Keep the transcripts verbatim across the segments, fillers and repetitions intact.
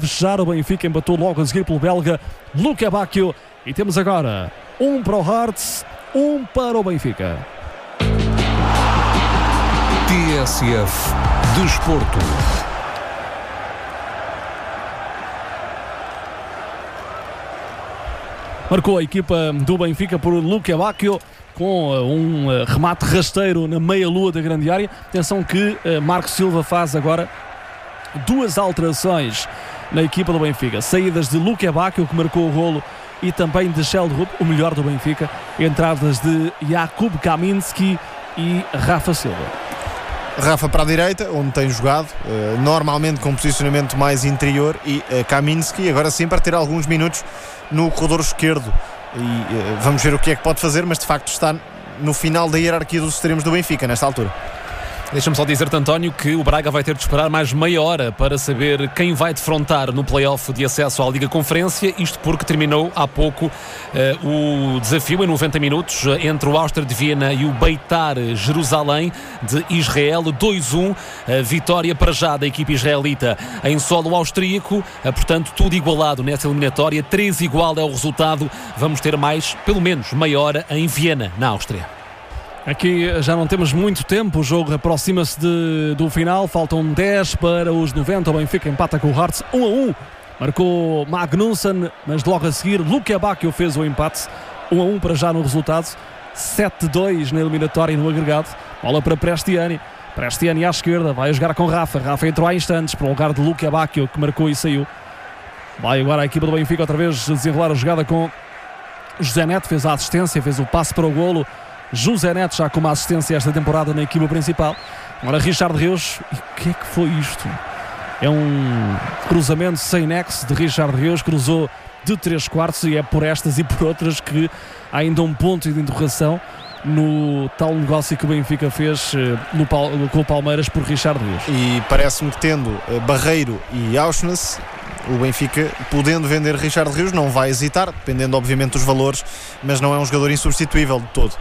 festejar. O Benfica empatou logo a seguir pelo belga Luca Bacchio. E temos agora um para o Hearts, um para o Benfica. T S F Desporto. Marcou a equipa do Benfica por Luca Bacchio com um remate rasteiro na meia-lua da grande área. Atenção que Marco Silva faz agora duas alterações na equipa do Benfica. Saídas de Luca Bacchio, que marcou o golo, e também de Sheldrup, o melhor do Benfica. Entradas de Jakub Kaminski e Rafa Silva. Rafa para a direita, onde tem jogado, uh, normalmente com posicionamento mais interior, e uh, Kaminski agora sim para ter alguns minutos no corredor esquerdo. E uh, vamos ver o que é que pode fazer, mas de facto está no final da hierarquia dos extremos do Benfica nesta altura. Deixa-me só dizer-te, António, que o Braga vai ter de esperar mais meia hora para saber quem vai defrontar no play-off de acesso à Liga Conferência, isto porque terminou há pouco uh, o desafio em noventa minutos entre o Áustria de Viena e o Beitar Jerusalém de Israel. dois a um, uh, vitória para já da equipe israelita em solo austríaco, uh, portanto tudo igualado nessa eliminatória, três igual é o resultado. Vamos ter mais, pelo menos, meia hora em Viena, na Áustria. Aqui já não temos muito tempo, o jogo aproxima-se de, do final, faltam dez para os noventa, o Benfica empata com o Hearts um a um, marcou Magnusson, mas logo a seguir Luca Bacchio fez o empate, um a um para já no resultado, sete a dois na eliminatória no agregado. Bola para Prestiani, Prestiani à esquerda, vai jogar com Rafa, Rafa entrou há instantes para o lugar de Luca Bacchio, que marcou e saiu. Vai agora a equipa do Benfica outra vez desenrolar a jogada com José Neto, fez a assistência, fez o passe para o golo. José Neto já com uma assistência esta temporada na equipa principal. Agora Richard Rios. E o que é que foi isto? É um cruzamento sem nexo de Richard Rios, cruzou de três quartos, e é por estas e por outras que há ainda um ponto de interrogação no tal negócio que o Benfica fez no, com o Palmeiras por Richard Rios. E parece-me que tendo Barreiro e Auschwitz, o Benfica, podendo vender Richard Rios, não vai hesitar, dependendo obviamente dos valores, mas não é um jogador insubstituível de todo.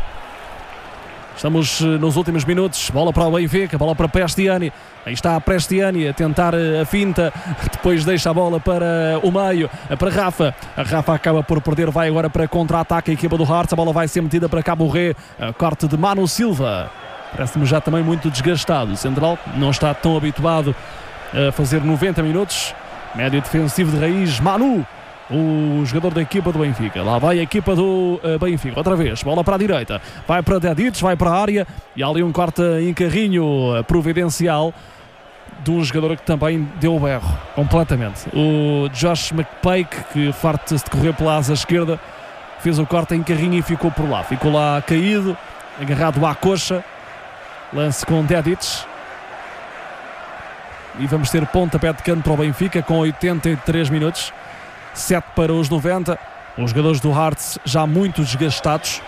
Estamos nos últimos minutos, bola para o Benfica, bola para Prestiani, aí está a Prestiani a tentar a finta, depois deixa a bola para o meio, para Rafa, a Rafa acaba por perder, vai agora para contra-ataque a equipa do Hearts, a bola vai ser metida para Cabo Ré, corte de Manu Silva, parece-me já também muito desgastado, o central não está tão habituado a fazer noventa minutos, médio defensivo de raiz, Manu, o jogador da equipa do Benfica. Lá vai a equipa do uh, Benfica, outra vez, bola para a direita, vai para Dedic, vai para a área, e há ali um corte em carrinho uh, providencial de um jogador que também deu o berro completamente, o Josh McPake, que farta-se de correr pela asa esquerda, fez o corte em carrinho e ficou por lá, ficou lá caído, agarrado à coxa. Lance com Dedic, e vamos ter pontapé de canto para o Benfica com oitenta e três minutos, sete para os noventa, os jogadores do Hearts já muito desgastados.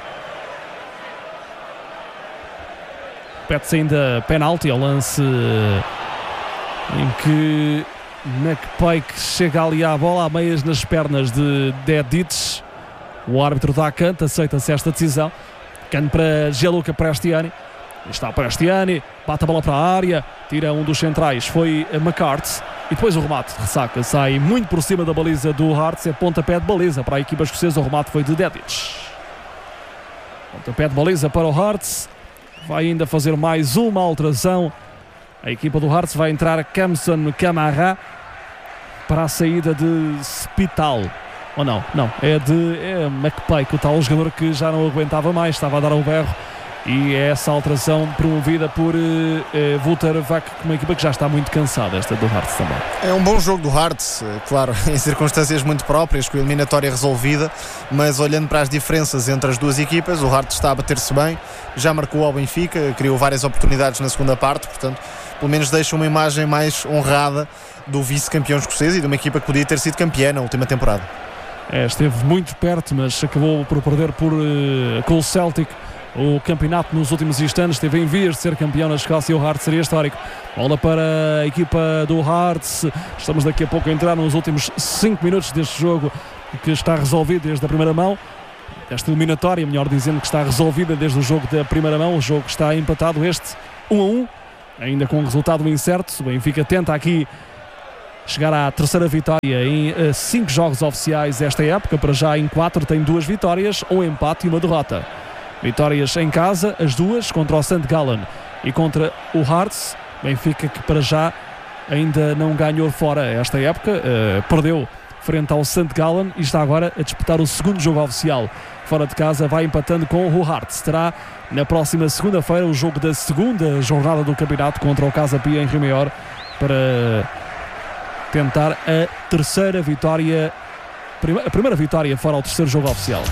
Pede-se ainda penalti ao lance em que McPake chega ali à bola, a meias nas pernas de Dedic. O árbitro dá canto, aceita-se esta decisão. Canto para Gianluca Prestiani. Está Prestiani, bate a bola para a área, tira um dos centrais, foi McCarthy, e depois o remate, ressaca, sai muito por cima da baliza do Hearts, é pontapé de baliza para a equipa escocesa, o remate foi de Dedic. Pontapé de baliza para o Hearts, vai ainda fazer mais uma alteração, a equipa do Hearts vai entrar Kamson Camara para a saída de Spital, ou não, não, é de é McPake, o tal jogador que já não aguentava mais, estava a dar o berro. E é essa alteração promovida por uh, uh, Walter Vac, uma equipa que já está muito cansada, esta do Hearts também. É um bom jogo do Hearts, claro, em circunstâncias muito próprias, com a eliminatória resolvida, mas olhando para as diferenças entre as duas equipas, o Hearts está a bater-se bem, já marcou ao Benfica, criou várias oportunidades na segunda parte, portanto, pelo menos deixa uma imagem mais honrada do vice-campeão escocês e de uma equipa que podia ter sido campeã na última temporada. É, esteve muito perto, mas acabou por perder por, uh, com o Celtic o campeonato nos últimos instantes, esteve em vias de ser campeão na Escócia, o Hearts seria histórico. Bola para a equipa do Hearts, estamos daqui a pouco a entrar nos últimos cinco minutos deste jogo que está resolvido desde a primeira mão, esta eliminatória, melhor dizendo, que está resolvida desde o jogo da primeira mão, o jogo está empatado, este um a um, ainda com um resultado incerto. O Benfica tenta aqui chegar à terceira vitória em uh, cinco jogos oficiais esta época. Para já em quatro tem duas vitórias, um empate e uma derrota. Vitórias em casa, as duas, contra o Saint Gallen e contra o Hearts. Benfica que para já ainda não ganhou fora esta época, uh, perdeu frente ao Saint Gallen e está agora a disputar o segundo jogo oficial. Fora de casa vai empatando com o Hearts. Terá na próxima segunda-feira o jogo da segunda jornada do campeonato contra o Casa Pia em Rio Maior para tentar a terceira vitória, a primeira vitória fora ao terceiro jogo oficial.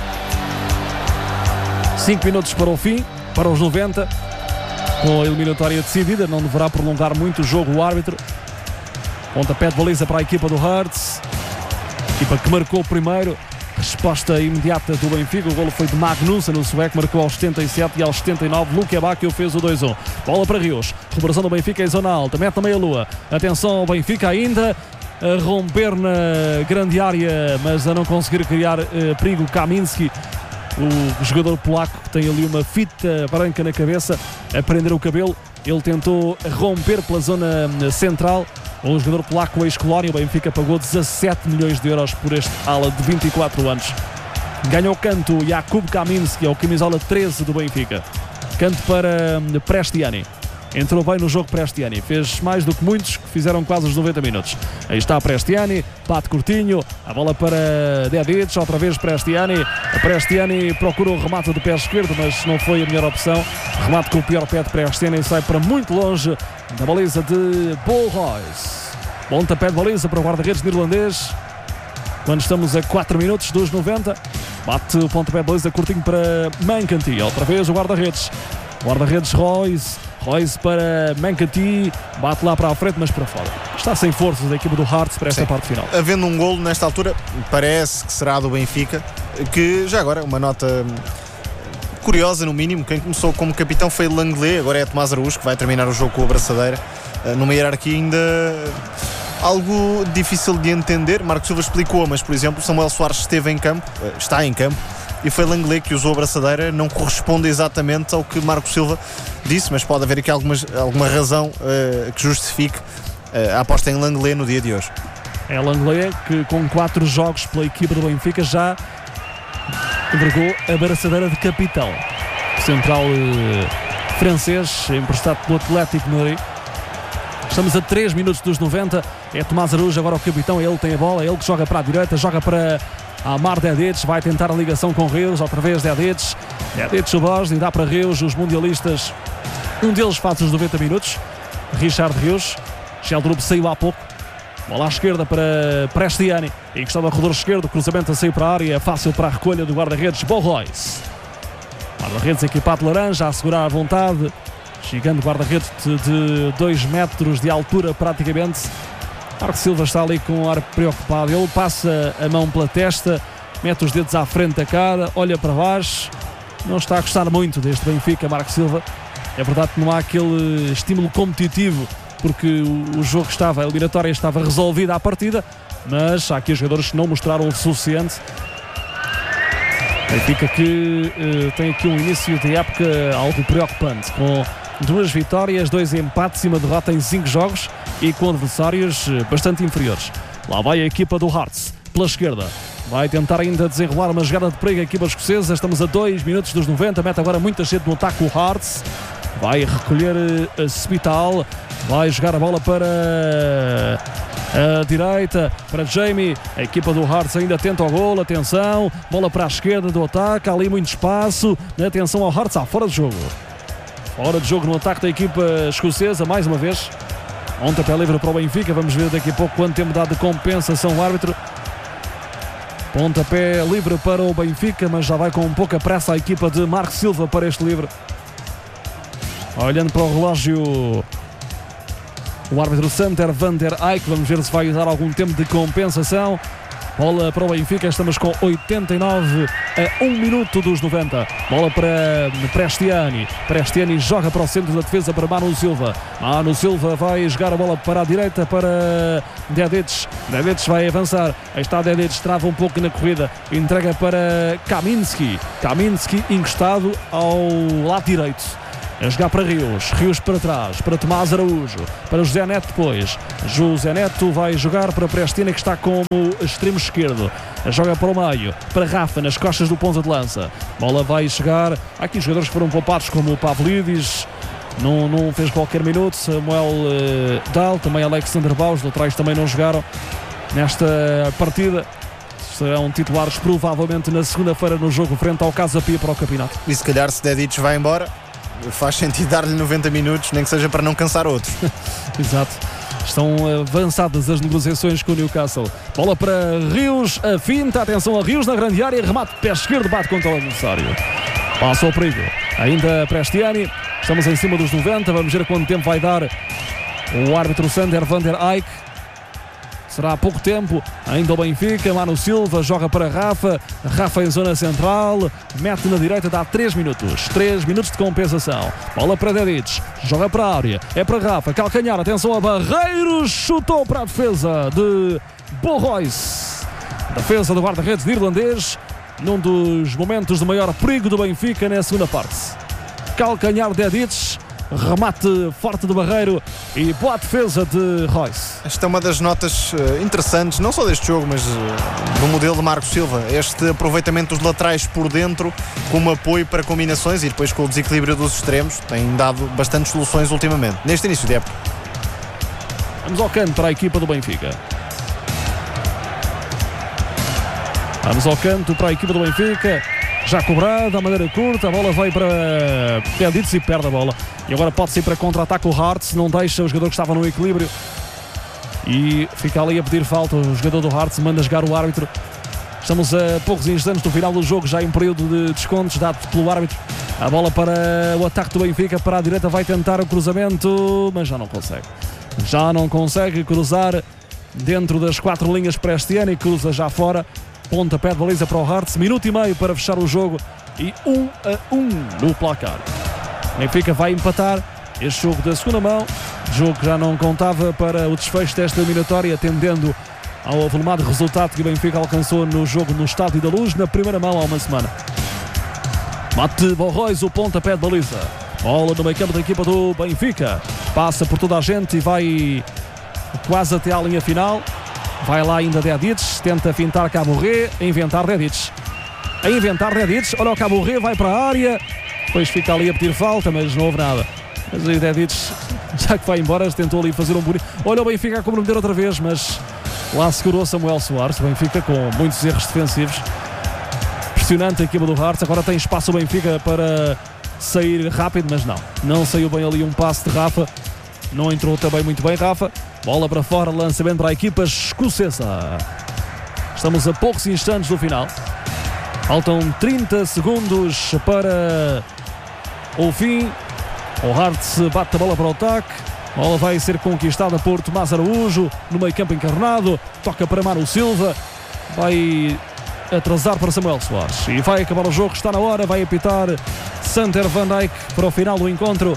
cinco minutos para o fim, para os noventa, com a eliminatória decidida, não deverá prolongar muito o jogo o árbitro. Pontapé de baliza para a equipa do Hearts, equipa que marcou o primeiro. Resposta imediata do Benfica. O golo foi de Magnussen, o sueco, marcou aos setenta e sete e aos setenta e nove Luque Bacchio fez o dois a um. Bola para Rios, recuperação do Benfica em zona alta, mete na meia-lua. Atenção ao Benfica ainda a romper na grande área, mas a não conseguir criar uh, perigo. Kaminski, o jogador polaco, que tem ali uma fita branca na cabeça, a prender o cabelo. Ele tentou romper pela zona central. O jogador polaco ex-Colónia. O Benfica pagou dezassete milhões de euros por este ala de vinte e quatro anos. Ganhou canto Jakub Kaminski, é o camisola treze do Benfica. Canto para Prestiani. Entrou bem no jogo Prestiani, fez mais do que muitos que fizeram quase os noventa minutos. Aí está Prestiani, bate curtinho, a bola para Dedic, outra vez Prestiani. A Prestiani procura o remate do pé esquerdo, mas não foi a melhor opção. Remate com o pior pé de Prestiani, sai para muito longe da baliza de Bo Royce. Pontapé de baliza para o guarda-redes neerlandês, quando estamos a quatro minutos dos noventa. Bate o pontapé de baliza curtinho para Mancanti, outra vez o guarda-redes. Guarda-redes Royce. Royce para Mancanti, bate lá para a frente, mas para fora. Está sem forças a equipa do Hearts para esta Sim. parte final. Havendo um golo nesta altura, parece que será do Benfica, que já agora, uma nota curiosa no mínimo, quem começou como capitão foi Langley, agora é Tomás Araújo, que vai terminar o jogo com a braçadeira, numa hierarquia ainda algo difícil de entender. Marco Silva explicou, mas por exemplo, Samuel Soares esteve em campo, está em campo, e foi Langley que usou a braçadeira. Não corresponde exatamente ao que Marco Silva disse, mas pode haver aqui algumas, alguma razão uh, que justifique uh, a aposta em Langley no dia de hoje. É Langley que com quatro jogos pela equipa do Benfica já entregou a braçadeira de capitão. O central uh, francês, emprestado pelo Atlético de Madrid. Estamos a três minutos dos noventa. É Tomás Araújo agora o capitão, ele tem a bola, ele que joga para a direita, joga para Amar Dedic, vai tentar a ligação com Reus, outra vez Dedic, Dedic o Borges, e dá para Reus. Os mundialistas, um deles faz os noventa minutos, Richard Reus. Sheldrup saiu há pouco, bola à esquerda para Prestiani, encostado ao corredor esquerdo, cruzamento a sair para a área, é fácil para a recolha do guarda-redes Bo Royce. Guarda-redes equipado de laranja, a segurar à vontade, gigante guarda-redes de dois metros de altura praticamente. Marco Silva está ali com um ar preocupado. Ele passa a mão pela testa, mete os dedos à frente da cara, olha para baixo. Não está a gostar muito deste Benfica, Marco Silva. É verdade que não há aquele estímulo competitivo, porque o jogo estava, a eliminatória estava resolvida à partida, mas há aqui jogadores que não mostraram o suficiente. Benfica que uh, tem aqui um início de época algo preocupante, com duas vitórias, dois empates e uma derrota em cinco jogos e com adversários bastante inferiores. Lá vai a equipa do Hearts, pela esquerda. Vai tentar ainda desenrolar uma jogada de perigo a equipa escocesa. Estamos a dois minutos dos noventa. Mete agora muita gente no ataque o Hearts. Vai recolher a Spital. Vai jogar a bola para a direita, para Jamie. A equipa do Hearts ainda tenta o golo. Atenção, bola para a esquerda do ataque. Há ali muito espaço. Atenção ao Hearts, há fora de jogo. Fora de jogo no ataque da equipa escocesa, mais uma vez. Pontapé livre para o Benfica. Vamos ver daqui a pouco quanto tempo dá de compensação o árbitro. Pontapé livre para o Benfica, mas já vai com pouca pressa a equipa de Marco Silva para este livre. Olhando para o relógio, o árbitro Sander van der Eyck. Vamos ver se vai dar algum tempo de compensação. Bola para o Benfica, estamos com oitenta e nove a um minuto dos noventa. Bola para Prestiani. Prestiani joga para o centro da defesa para Manu Silva. Manu Silva vai jogar a bola para a direita para Dedic. Dedic vai avançar. Aí está Dedic, trava um pouco na corrida. Entrega para Kaminski. Kaminski encostado ao lado direito. A jogar para Rios, Rios para trás, para Tomás Araújo, para José Neto depois. José Neto vai jogar para Prestina, que está como extremo esquerdo. Joga para o meio, para Rafa, nas costas do ponta de lança. Bola vai chegar. Há aqui jogadores que foram poupados, como o Pavlidis, não, não fez qualquer minuto. Samuel uh, Dahl, também Alexander Bau, os laterais também não jogaram nesta partida. Serão titulares provavelmente na segunda-feira no jogo frente ao Casa Pia para o campeonato. E se calhar se Dedic vai embora, faz sentido dar-lhe noventa minutos, nem que seja para não cansar outros. Exato. Estão avançadas as negociações com o Newcastle. Bola para Rios, a finta, atenção a Rios na grande área, remate pé esquerdo, bate contra o adversário. Passa ao perigo. Ainda Prestiani, estamos em cima dos noventa, vamos ver quanto tempo vai dar o árbitro Sander van der Eyck. Será há pouco tempo, ainda o Benfica. Mano Silva joga para Rafa, Rafa em zona central, mete na direita, dá três minutos, três minutos de compensação. Bola para Dedic, joga para a área, é para Rafa, calcanhar, atenção a Barreiros, chutou para a defesa de Borrois, defesa do guarda-redes de irlandês, num dos momentos de maior perigo do Benfica na segunda parte. Calcanhar Dedic, remate forte do Barreiro e boa defesa de Royce. Esta é uma das notas uh, interessantes, não só deste jogo, mas uh, do modelo de Marco Silva. Este aproveitamento dos laterais por dentro, como apoio para combinações e depois com o desequilíbrio dos extremos, tem dado bastantes soluções ultimamente, neste início de época. Vamos ao canto para a equipa do Benfica. Vamos ao canto para a equipa do Benfica. Já cobrada, a maneira curta, a bola vai para Dedic e perde a bola. E agora pode ser para contra-ataque o Hearts, não deixa o jogador que estava no equilíbrio. E fica ali a pedir falta, o jogador do Hearts manda jogar o árbitro. Estamos a poucos instantes do final do jogo, já em período de descontos dado pelo árbitro. A bola para o ataque do Benfica, para a direita vai tentar o cruzamento, mas já não consegue. Já não consegue cruzar dentro das quatro linhas para este ano e cruza já fora. Pontapé de baliza para o Hearts, minuto e meio para fechar o jogo e um a um no placar. Benfica vai empatar este jogo da segunda mão, jogo que já não contava para o desfecho desta eliminatória, atendendo ao avolumado resultado que o Benfica alcançou no jogo no Estádio da Luz na primeira mão há uma semana. Mate Borrois, o pontapé de baliza. Bola no meio campo da equipa do Benfica, passa por toda a gente e vai quase até à linha final. Vai lá ainda Dedic, tenta fintar Caburré, a inventar Dedic. A inventar Dedic, olha o Caburré, vai para a área, depois fica ali a pedir falta, mas não houve nada. Mas aí Dedic, já que vai embora, tentou ali fazer um bonito. Olha o Benfica a comprometer outra vez, mas lá segurou Samuel Soares. O Benfica com muitos erros defensivos. Impressionante a equipa do Hearts, agora tem espaço o Benfica para sair rápido, mas não. Não saiu bem ali um passe de Rafa. Não entrou também muito bem Rafa. Bola para fora, lançamento para a equipa escocesa. Estamos a poucos instantes do final. Faltam trinta segundos para o fim. O Hearts bate a bola para o ataque. A bola vai ser conquistada por Tomás Araújo no meio campo encarnado. Toca para Mano Silva. Vai atrasar para Samuel Soares. E vai acabar o jogo, está na hora. Vai apitar Sander van Eyck para o final do encontro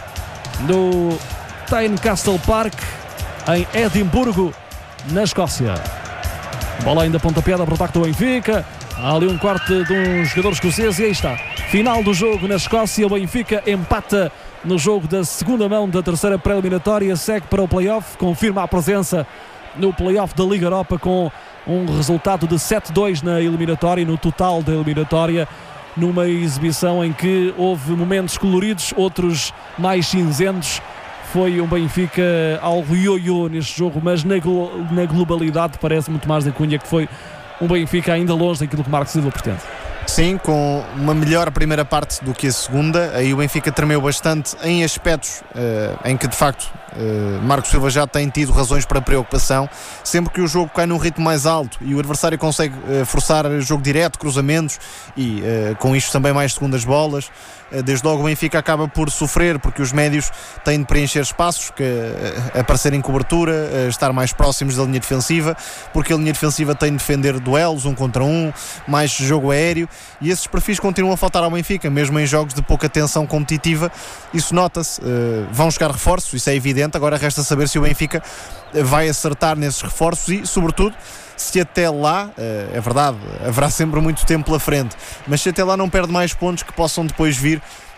do Tynecastle Park em Edimburgo, na Escócia. Bola ainda pontapeada para o ataque do Benfica. Há ali um quarto de um jogador escocês e aí está. Final do jogo na Escócia. O Benfica empata no jogo da segunda mão da terceira pré-eliminatória. Segue para o play-off. Confirma a presença no play-off da Liga Europa com um resultado de sete a dois na eliminatória, no total da eliminatória. Numa exibição em que houve momentos coloridos, outros mais cinzentos. Foi um Benfica algo ioiô neste jogo, mas na, glo- na globalidade parece muito mais da Cunha que foi um Benfica ainda longe daquilo que Marco Silva pretende. Sim, com uma melhor primeira parte do que a segunda. Aí o Benfica tremeu bastante em aspectos uh, em que de facto uh, Marco Silva já tem tido razões para preocupação. Sempre que o jogo cai num ritmo mais alto e o adversário consegue uh, forçar jogo direto, cruzamentos e uh, com isto também mais segundas bolas, uh, desde logo o Benfica acaba por sofrer, porque os médios têm de preencher espaços, que, uh, aparecer em cobertura, uh, estar mais próximos da linha defensiva, porque a linha defensiva tem de defender duelos, um contra um, mais jogo aéreo. E esses perfis continuam a faltar ao Benfica, mesmo em jogos de pouca tensão competitiva. Isso nota-se. Uh, vão chegar reforços, isso é evidente. Agora resta saber se o Benfica vai acertar nesses reforços e, sobretudo, se até lá, uh, é verdade, haverá sempre muito tempo pela frente, mas se até lá não perde mais pontos que possam depois vir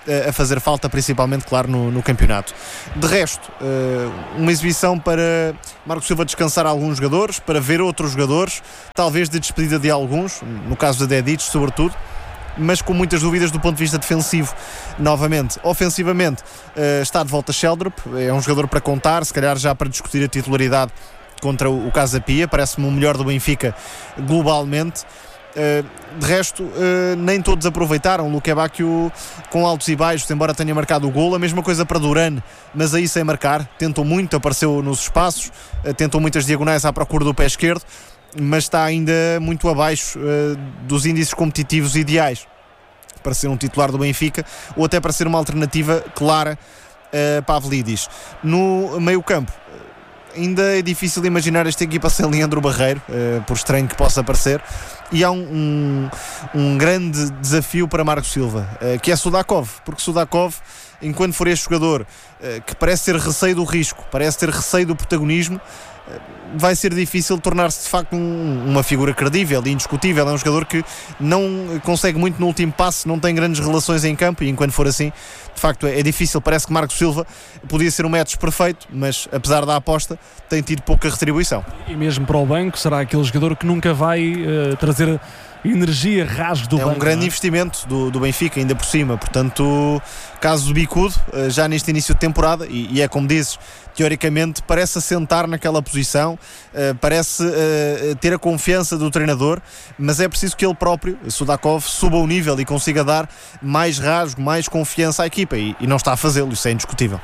a fazer falta, principalmente, claro, no, no campeonato. De resto, uma exibição para Marco Silva descansar alguns jogadores, para ver outros jogadores, talvez de despedida de alguns, no caso de Dedić, sobretudo, mas com muitas dúvidas do ponto de vista defensivo novamente. Ofensivamente, está de volta Sheldrup, é um jogador para contar, se calhar já para discutir a titularidade contra o Casa Pia, parece-me o melhor do Benfica globalmente. Uh, de resto, uh, nem todos aproveitaram. Luque Bacchio com altos e baixos, embora tenha marcado o golo. A mesma coisa para Duran, mas aí sem marcar. Tentou muito, apareceu nos espaços, uh, tentou muitas diagonais à procura do pé esquerdo, mas está ainda muito abaixo uh, dos índices competitivos ideais para ser um titular do Benfica, ou até para ser uma alternativa clara a uh, Pavlidis. No meio campo, ainda é difícil imaginar esta equipa sem Leandro Barreiro, uh, por estranho que possa parecer, e há um, um, um grande desafio para Marco Silva, uh, que é Sudakov, porque Sudakov, enquanto for este jogador uh, que parece ter receio do risco, parece ter receio do protagonismo, uh, vai ser difícil tornar-se de facto um, uma figura credível e indiscutível. É um jogador que não consegue muito no último passe, não tem grandes relações em campo, e enquanto for assim, de facto é difícil. Parece que Marco Silva podia ser um método perfeito, mas apesar da aposta tem tido pouca retribuição. E mesmo para o banco, será aquele jogador que nunca vai uh, trazer energia, rasgo do é banco. É um grande não é? investimento do, do Benfica, ainda por cima. Portanto, caso do bicudo, uh, já neste início de temporada, e, e é como dizes, teoricamente parece assentar naquela posição, uh, parece uh, ter a confiança do treinador, mas é preciso que ele próprio, Sudakov, suba o nível e consiga dar mais rasgo, mais confiança à equipa, e, e não está a fazê-lo, isso é indiscutível.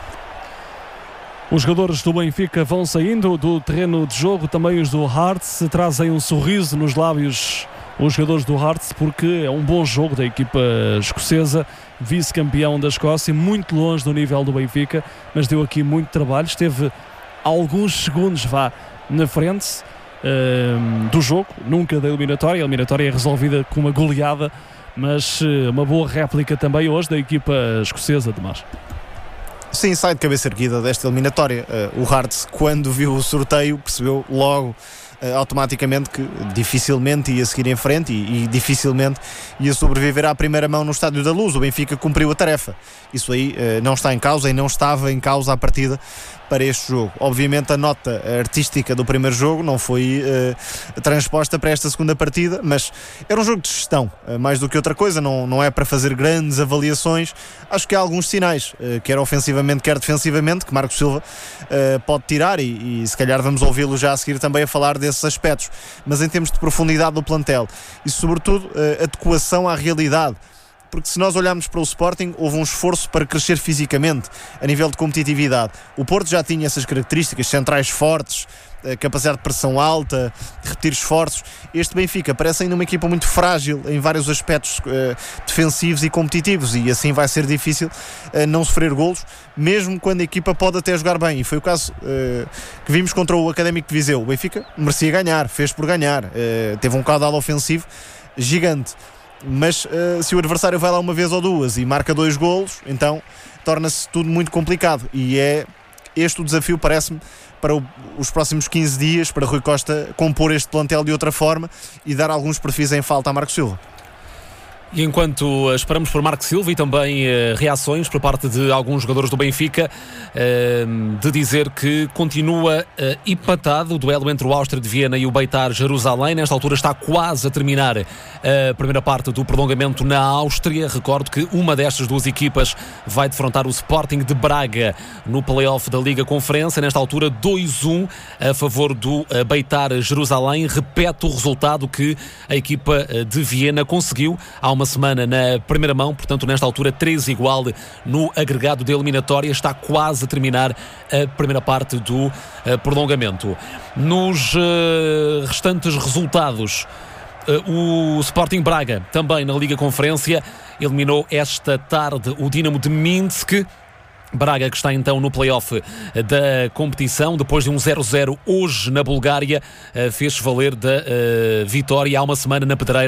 Os jogadores do Benfica vão saindo do terreno de jogo, também os do Hearts, trazem um sorriso nos lábios os jogadores do Hearts, porque é um bom jogo da equipa escocesa, vice-campeão da Escócia, muito longe do nível do Benfica, mas deu aqui muito trabalho, esteve alguns segundos vá na frente uh, do jogo, nunca da eliminatória. A eliminatória é resolvida com uma goleada, mas uh, uma boa réplica também hoje da equipa escocesa, Tomás. Sim, sai de cabeça erguida desta eliminatória. Uh, o Hearts, quando viu o sorteio, percebeu logo Uh, automaticamente que dificilmente ia seguir em frente e, e dificilmente ia sobreviver à primeira mão no Estádio da Luz. O Benfica cumpriu a tarefa. Isso aí uh, não está em causa, e não estava em causa a partida para este jogo. Obviamente a nota artística do primeiro jogo não foi uh, transposta para esta segunda partida, mas era um jogo de gestão, uh, mais do que outra coisa. Não, não é para fazer grandes avaliações. Acho que há alguns sinais, uh, quer ofensivamente, quer defensivamente, que Marco Silva uh, pode tirar, e, e se calhar vamos ouvi-lo já a seguir também a falar desses aspectos. Mas em termos de profundidade do plantel e sobretudo uh, adequação à realidade, porque se nós olharmos para o Sporting, houve um esforço para crescer fisicamente a nível de competitividade. O Porto já tinha essas características, centrais fortes, capacidade de pressão alta, repetir esforços. Este Benfica parece ainda uma equipa muito frágil em vários aspectos uh, defensivos e competitivos, e assim vai ser difícil uh, não sofrer golos, mesmo quando a equipa pode até jogar bem, e foi o caso uh, que vimos contra o Académico de Viseu. O Benfica merecia ganhar, fez por ganhar, uh, teve um caudal ofensivo gigante, mas uh, se o adversário vai lá uma vez ou duas e marca dois golos, então torna-se tudo muito complicado, e é este o desafio, parece-me, para o, os próximos quinze dias, para Rui Costa compor este plantel de outra forma e dar alguns perfis em falta a Marco Silva. E enquanto esperamos por Marco Silva e também uh, reações por parte de alguns jogadores do Benfica, uh, de dizer que continua uh, empatado o duelo entre o Áustria de Viena e o Beitar Jerusalém. Nesta altura está quase a terminar a primeira parte do prolongamento na Áustria. Recordo que uma destas duas equipas vai defrontar o Sporting de Braga no play-off da Liga Conferência. Nesta altura dois a um a favor do uh, Beitar Jerusalém. Repete o resultado que a equipa uh, de Viena conseguiu há uma semana na primeira mão, portanto nesta altura três igual no agregado da eliminatória. Está quase a terminar a primeira parte do uh, prolongamento. Nos uh, restantes resultados, uh, o Sporting Braga, também na Liga Conferência, eliminou esta tarde o Dinamo de Minsk. Braga, que está então no play-off da competição, depois de um zero a zero hoje na Bulgária, fez valer da uh, vitória há uma semana na Pedreira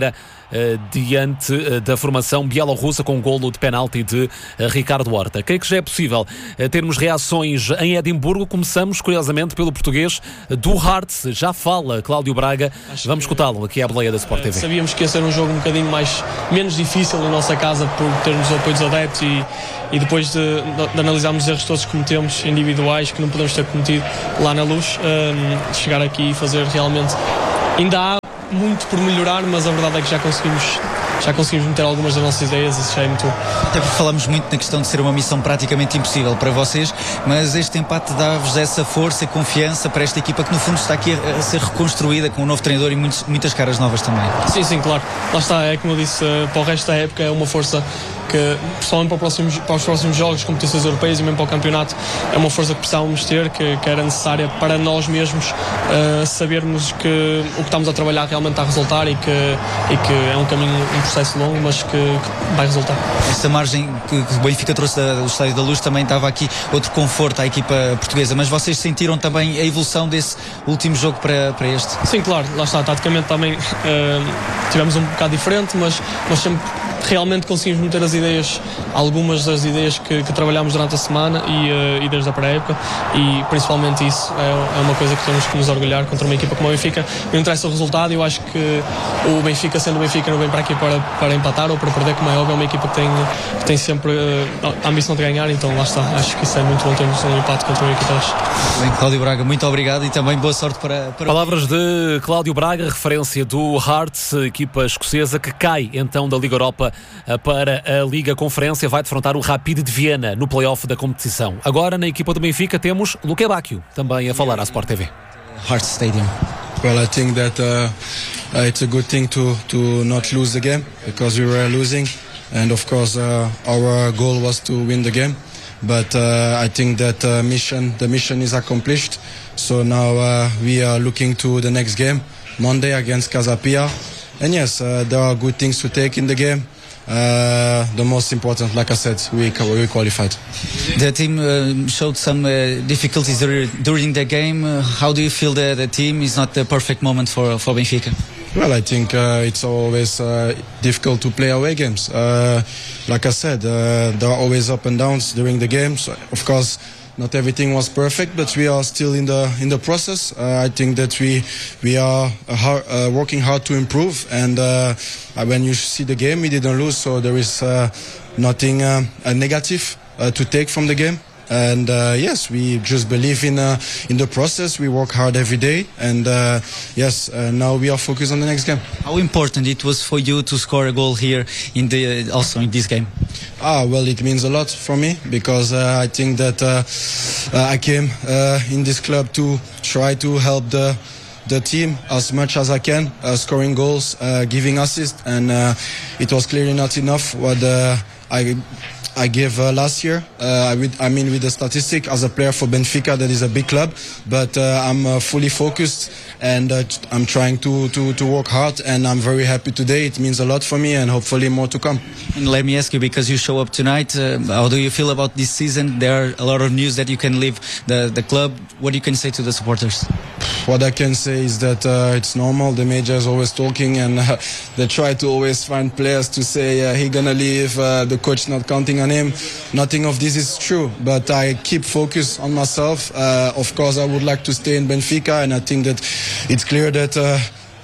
diante da formação bielorrussa com um golo de penalti de Ricardo Horta. Creio que já é possível termos reações em Edimburgo. Começamos, curiosamente, pelo português do Hearts. Já fala Cláudio Braga. Acho Vamos escutá-lo aqui à boleia da Sport T V. Sabíamos que ia ser um jogo um bocadinho mais, menos difícil na nossa casa por termos o apoio dos adeptos e, e depois de, de analisarmos os erros todos que cometemos individuais que não podemos ter cometido lá na Luz, um, chegar aqui e fazer realmente... Ainda há muito por melhorar, mas a verdade é que já conseguimos já conseguimos meter algumas das nossas ideias e isso já é muito bom. Até porque falamos muito na questão de ser uma missão praticamente impossível para vocês, mas este empate dá-vos essa força e confiança para esta equipa que no fundo está aqui a, a ser reconstruída com um novo treinador e muitos, muitas caras novas também. Sim, sim, claro. Lá está, é como eu disse, para o resto da época é uma força que, pessoalmente para, próximos, para os próximos jogos, competições europeias e mesmo para o campeonato, é uma força que precisávamos ter, que, que era necessária para nós mesmos uh, sabermos que o que estamos a trabalhar realmente está a resultar e que, e que é um caminho, um processo longo, mas que, que vai resultar. Essa margem que, que o Benfica trouxe da, do Estádio da Luz também dava aqui outro conforto à equipa portuguesa, mas vocês sentiram também a evolução desse último jogo para, para este? Sim, claro, lá está, taticamente também uh, tivemos um bocado diferente, mas, mas sempre realmente conseguimos meter as ideias, algumas das ideias que, que trabalhámos durante a semana e, uh, e desde a pré-época, e principalmente isso é, é uma coisa que temos que nos orgulhar contra uma equipa como o Benfica. Não interessa o resultado, eu acho que o Benfica, sendo o Benfica, não vem para aqui para, para empatar ou para perder, como é óbvio, é uma equipa que tem, que tem sempre uh, a ambição de ganhar, então lá está, acho que isso é muito bom termos um empate contra uma equipa desta. Bem, Cláudio Braga, muito obrigado e também boa sorte para... para... Palavras de Cláudio Braga, referência do Hearts, equipa escocesa que cai então da Liga Europa para a Liga Conferência, vai defrontar o Rapid de Viena no play-off da competição. Agora na equipa do Benfica temos Luque Bacchio, também a falar à Sport T V. Hearts Stadium. Well, I think that uh, uh, it's a good thing to, to not lose the game because we were losing, and of course uh, our goal was to win the game. But uh, I think that uh, mission, the mission is accomplished. So now uh, we are looking to the next game, Monday against Casa Pia. And yes, uh, there are good things to take in the game. Uh, the most important, like I said, we, we qualified. The team uh, showed some uh, difficulties dur- during the game. Uh, how do you feel that the team is not the perfect moment for, for Benfica? Well, I think uh, it's always uh, difficult to play away games. Uh, like I said, uh, there are always up and downs during the games. Of course, not everything was perfect, but we are still in the in the process. Uh, I think that we we are uh, hard, uh, working hard to improve. And uh, when you see the game, we didn't lose, so there is uh, nothing uh, negative uh, to take from the game. And uh, yes, we just believe in uh, in the process. We work hard every day, and uh, yes, uh, now we are focused on the next game. How important it was for you to score a goal here in the also in this game? Ah, well, it means a lot for me because uh, I think that uh, uh, I came uh, in this club to try to help the the team as much as I can, uh, scoring goals, uh, giving assists, and uh, it was clearly not enough what uh, I. I gave uh, last year. Uh, I, with, I mean, with the statistic as a player for Benfica, that is a big club, but uh, I'm uh, fully focused and uh, I'm trying to, to, to work hard, and I'm very happy today. It means a lot for me and hopefully more to come. And let me ask you, because you show up tonight, uh, how do you feel about this season? There are a lot of news that you can leave the, the club. What do you can say to the supporters? What I can say is that uh, it's normal. The media is always talking, and uh, they try to always find players to say uh, he's gonna leave, uh, the coach not counting on him. Nothing of this is true, but I keep focus on myself. Uh, of course, I would like to stay in Benfica, and I think that it's clear that uh,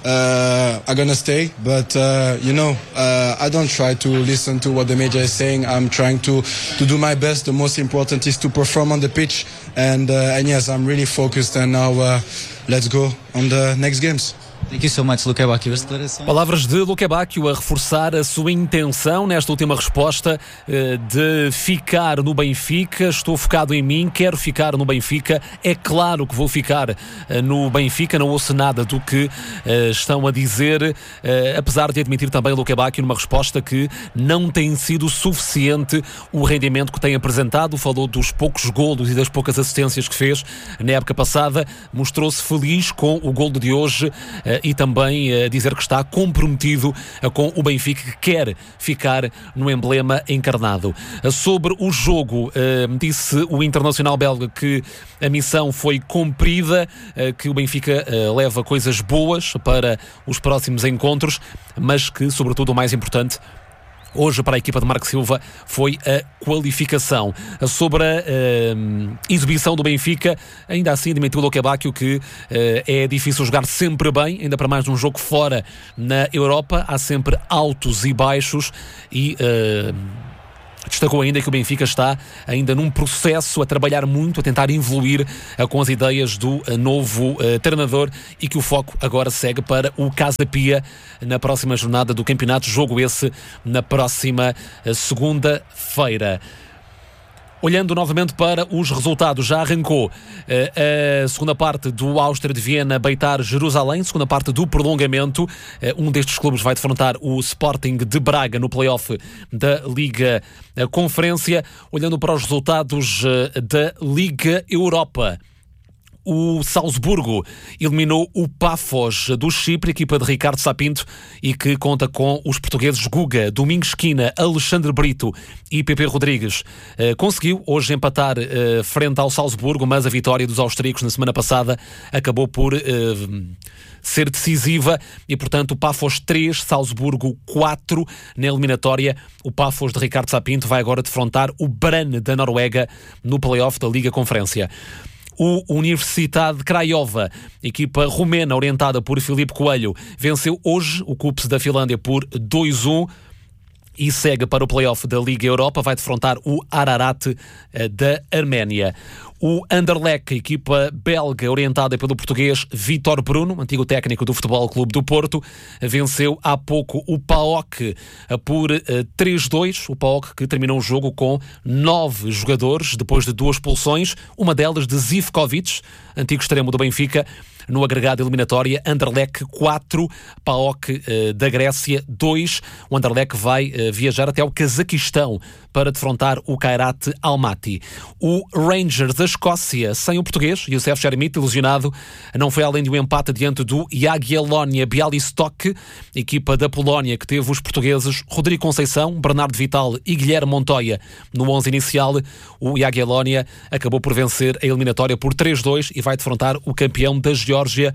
uh, I'm gonna stay. But uh, you know, uh, I don't try to listen to what the media is saying. I'm trying to to do my best. The most important is to perform on the pitch, and uh, and yes, I'm really focused. And now uh, let's go on the next games. Thank you so much, Luque Bacchio. Palavras de Luque Bacchio a reforçar a sua intenção nesta última resposta de ficar no Benfica. Estou focado em mim, quero ficar no Benfica. É claro que vou ficar no Benfica. Não ouço nada do que estão a dizer, apesar de admitir também Luque Bacchio numa resposta que não tem sido suficiente o rendimento que tem apresentado. Falou dos poucos golos e das poucas assistências que fez na época passada. Mostrou-se feliz com o golo de hoje e também dizer que está comprometido com o Benfica, que quer ficar no emblema encarnado. Sobre o jogo, disse o internacional belga que a missão foi cumprida, que o Benfica leva coisas boas para os próximos encontros, mas que, sobretudo, o mais importante hoje para a equipa de Marco Silva foi a qualificação. Sobre a uh, exibição do Benfica, ainda assim admitiu o Loquebacchio que uh, é difícil jogar sempre bem, ainda para mais num jogo fora na Europa, há sempre altos e baixos e uh, destacou ainda que o Benfica está ainda num processo a trabalhar muito, a tentar evoluir uh, com as ideias do uh, novo uh, treinador e que o foco agora segue para o Casa Pia na próxima jornada do campeonato, jogo esse na próxima uh, segunda-feira. Olhando novamente para os resultados, já arrancou uh, a segunda parte do Áustria de Viena Beitar Jerusalém, segunda parte do prolongamento. Uh, um destes clubes vai defrontar o Sporting de Braga no play-off da Liga uh, Conferência. Olhando para os resultados uh, da Liga Europa, o Salzburgo eliminou o Pafos do Chipre, equipa de Ricardo Sapinto, e que conta com os portugueses Guga, Domingos Quina, Alexandre Brito e Pepe Rodrigues. Uh, conseguiu hoje empatar uh, frente ao Salzburgo, mas a vitória dos austríacos na semana passada acabou por uh, ser decisiva e, portanto, o Pafos três, Salzburgo quatro na eliminatória. O Pafos de Ricardo Sapinto vai agora defrontar o Brann da Noruega no play-off da Liga Conferência. O Universidade de Craiova, equipa romena orientada por Filipe Coelho, venceu hoje o Kups da Finlândia por dois a um e segue para o play-off da Liga Europa, vai defrontar o Ararat da Arménia. O Anderlecht, equipa belga orientada pelo português Vítor Bruno, antigo técnico do Futebol Clube do Porto, venceu há pouco o P A O K por três a dois. O P A O K que terminou o jogo com nove jogadores, depois de duas expulsões, uma delas de Zivkovic, antigo extremo do Benfica. No agregado eliminatória, Anderlecht quatro, P A O K uh, da Grécia dois. O Anderlecht vai uh, viajar até o Cazaquistão para defrontar o Kairat Almaty. O Rangers da Escócia, sem o português, Youssef Chermiti, ilusionado, não foi além de um empate diante do Jagiellonia Bialystok, equipa da Polónia que teve os portugueses Rodrigo Conceição, Bernardo Vital e Guilherme Montoya no onze inicial. O Jagiellonia acabou por vencer a eliminatória por três a dois e vai defrontar o campeão da Geórgia,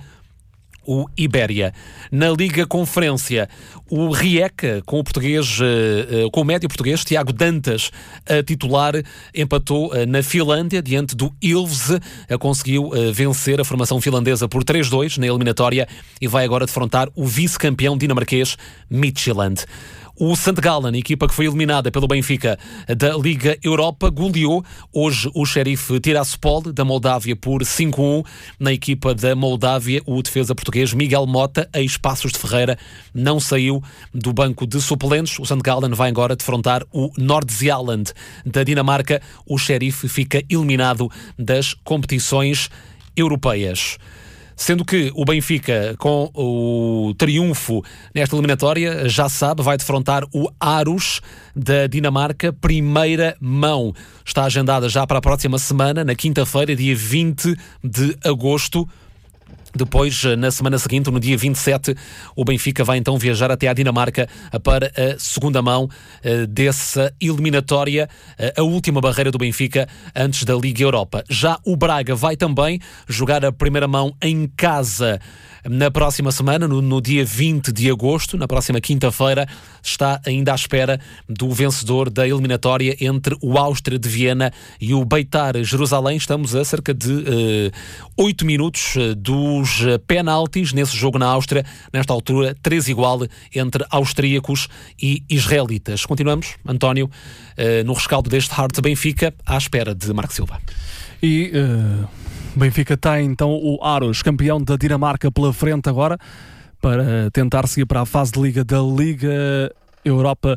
o Ibéria. Na Liga Conferência, o Rijeka, com o português, com o médio português Tiago Dantas a titular, empatou na Finlândia diante do Ilves, conseguiu vencer a formação finlandesa por três a dois na eliminatória e vai agora defrontar o vice-campeão dinamarquês Midtjylland. O Saint Gallen, equipa que foi eliminada pelo Benfica da Liga Europa, goleou hoje o Sheriff Tiraspol da Moldávia por cinco a um. Na equipa da Moldávia, o defesa português Miguel Mota, ex-Passos de Ferreira, não saiu do banco de suplentes. O Saint Gallen vai agora defrontar o Nordjylland da Dinamarca. O Sheriff fica eliminado das competições europeias. Sendo que o Benfica, com o triunfo nesta eliminatória, já sabe, vai defrontar o Aarhus da Dinamarca, primeira mão. Está agendada já para a próxima semana, na quinta-feira, dia vinte de agosto. Depois, na semana seguinte, no dia vinte e sete, o Benfica vai então viajar até à Dinamarca para a segunda mão uh, dessa eliminatória, uh, a última barreira do Benfica antes da Liga Europa. Já o Braga vai também jogar a primeira mão em casa na próxima semana, no, no dia vinte de agosto, na próxima quinta-feira. Está ainda à espera do vencedor da eliminatória entre o Áustria de Viena e o Beitar Jerusalém. Estamos a cerca de oito uh, minutos uh, dos uh, penaltis nesse jogo na Áustria, nesta altura três igual entre austríacos e israelitas. Continuamos, António, uh, no rescaldo deste Hearts Benfica, à espera de Marco Silva. E uh, Benfica tem então o Aarhus, campeão da Dinamarca, pela frente agora, para tentar seguir para a fase de Liga da Liga Europa.